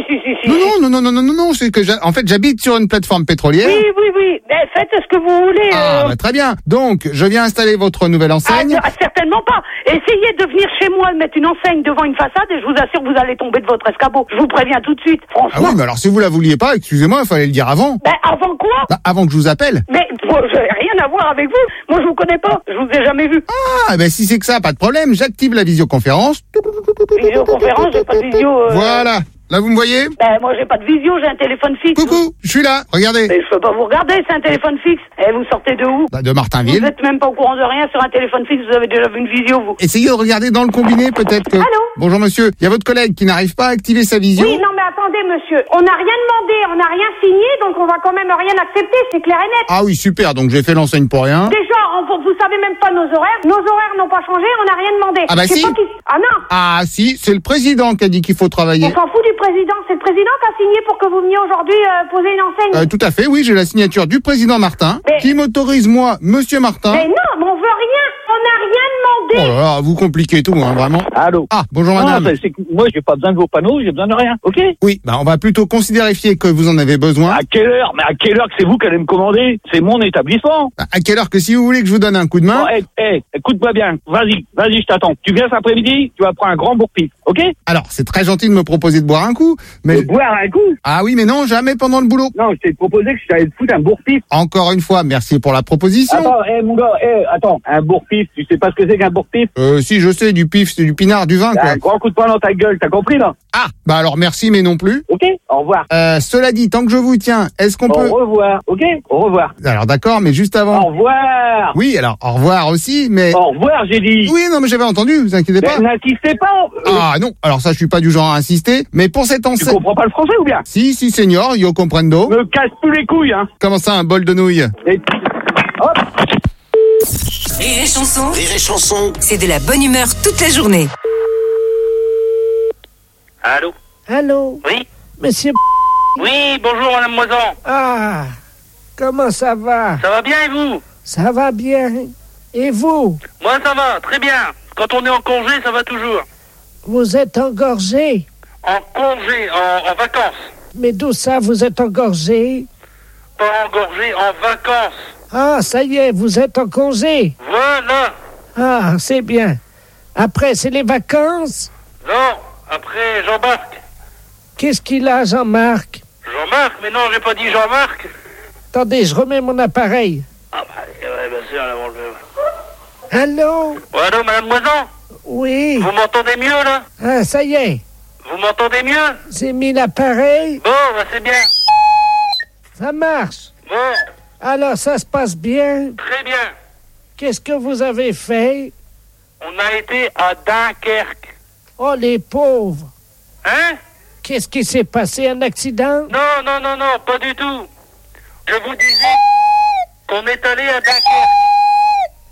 Non, c'est que en fait j'habite sur une plateforme pétrolière. Oui. Mais faites ce que vous voulez. Ah, bah, très bien. Donc, je viens installer votre nouvelle enseigne. Certainement pas. Essayez de venir chez moi mettre une enseigne devant une façade et je vous assure que vous allez tomber de votre escabeau. Je vous préviens tout de suite, franchement. Ah oui, mais alors si vous la vouliez pas, excusez-moi, il fallait le dire avant. Ben, avant quoi? Bah, avant que je vous appelle. Mais j'ai rien à voir avec vous. Moi, je vous connais pas. Je vous ai jamais vu. Ah, ben si c'est que ça, pas de problème. J'active la visioconférence. Visioconférence, j'ai pas de visio. Voilà. Là, vous me voyez? Ben, moi, j'ai pas de visio, j'ai un téléphone fixe. Coucou, je suis là, regardez. Mais je peux pas vous regarder, c'est un téléphone fixe. Et vous sortez de où? Bah, de Martinville. Vous êtes même pas au courant de rien sur un téléphone fixe, vous avez déjà vu une visio, vous. Essayez de regarder dans le combiné, peut-être que... Allô? Bonjour, monsieur. Il y a votre collègue qui n'arrive pas à activer sa visio. Oui, non, mais attendez, monsieur. On n'a rien demandé, on n'a rien signé, donc on va quand même rien accepter, c'est clair et net. Ah oui, super, donc j'ai fait l'enseigne pour rien. Déjà, vous savez même pas nos horaires. Nos horaires n'ont pas changé, on n'a rien demandé. Ah bah si. Ah non. Ah si, c'est le président qui a dit qu'il faut travailler. On s'en fout du président, c'est le président qui a signé pour que vous veniez aujourd'hui poser une enseigne. Tout à fait, oui, j'ai la signature du président Martin, qui m'autorise, moi, monsieur Martin. Mais non, mais on veut rien, on n'a rien demandé. Oh là là, vous compliquez tout, hein, vraiment. Allô? Ah, bonjour madame. Non, c'est que moi, j'ai pas besoin de vos panneaux, j'ai besoin de rien, ok? Oui, bah on va plutôt considérer que vous en avez besoin. À quelle heure? Mais à quelle heure que c'est vous qui allez me commander? C'est mon établissement. Bah, à quelle heure que si vous voulez que je vous donne un coup coup de main. Écoute-moi bien. Vas-y, je t'attends. Tu viens cet après-midi, tu vas prendre un grand bourre-pif, ok? Alors, c'est très gentil de me proposer de boire un coup, mais... De boire un coup? Ah oui, mais non, jamais pendant le boulot. Non, je t'ai proposé que je t'allais te foutre un bourre-pif. Encore une fois, merci pour la proposition. Attends, mon gars, attends, un bourre-pif, tu sais pas ce que c'est qu'un bourre-pif? Si, je sais, du pif, c'est du pinard, du vin, quoi. Un grand coup de poing dans ta gueule, t'as compris, là? Ah, bah alors merci, mais non plus. Ok, au revoir. Cela dit, tant que je vous tiens, est-ce qu'on peut... Au revoir, ok? Au revoir. Alors d'accord, mais juste avant... Au revoir. Oui, alors au revoir aussi, mais... Au revoir, j'ai dit. Oui, non, mais j'avais entendu, vous inquiétez pas. N'insistez pas. Ah non, alors ça, je suis pas du genre à insister, mais pour cette enceinte... Tu comprends pas le français ou bien? Si, senior, yo comprendo. Me casse plus les couilles, hein. Comment ça, un bol de nouilles? Hop. Rire et chanson. Rire et chanson. C'est de la bonne humeur toute la journée. Allô? Allô? Oui? Monsieur... Oui, bonjour Madame Moisan. Ah, comment ça va? Ça va bien et vous? Ça va bien. Et vous? Moi ça va, très bien. Quand on est en congé, ça va toujours. Vous êtes engorgé? En congé, en vacances. Mais d'où ça, vous êtes engorgé? Pas engorgé, en vacances. Ah, ça y est, vous êtes en congé. Voilà. Ah, c'est bien. Après, c'est les vacances? Non, après Jean-Marc. Qu'est-ce qu'il a, Jean-Marc? Jean-Marc? Mais non, j'ai pas dit Jean-Marc. Attendez, je remets mon appareil. Ah bah, ouais, bien sûr, là, bon, Allô? Allô, Madame Moisan? Oui. Vous m'entendez mieux, là? Ah, ça y est. Vous m'entendez mieux? J'ai mis l'appareil. Bon, bah c'est bien. Ça marche. Bon. Alors, ça se passe bien? Très bien. Qu'est-ce que vous avez fait? On a été à Dunkerque. Oh, les pauvres. Hein? Qu'est-ce qui s'est passé? Un accident? Non, pas du tout. Je vous disais qu'on est allé à Dunkerque.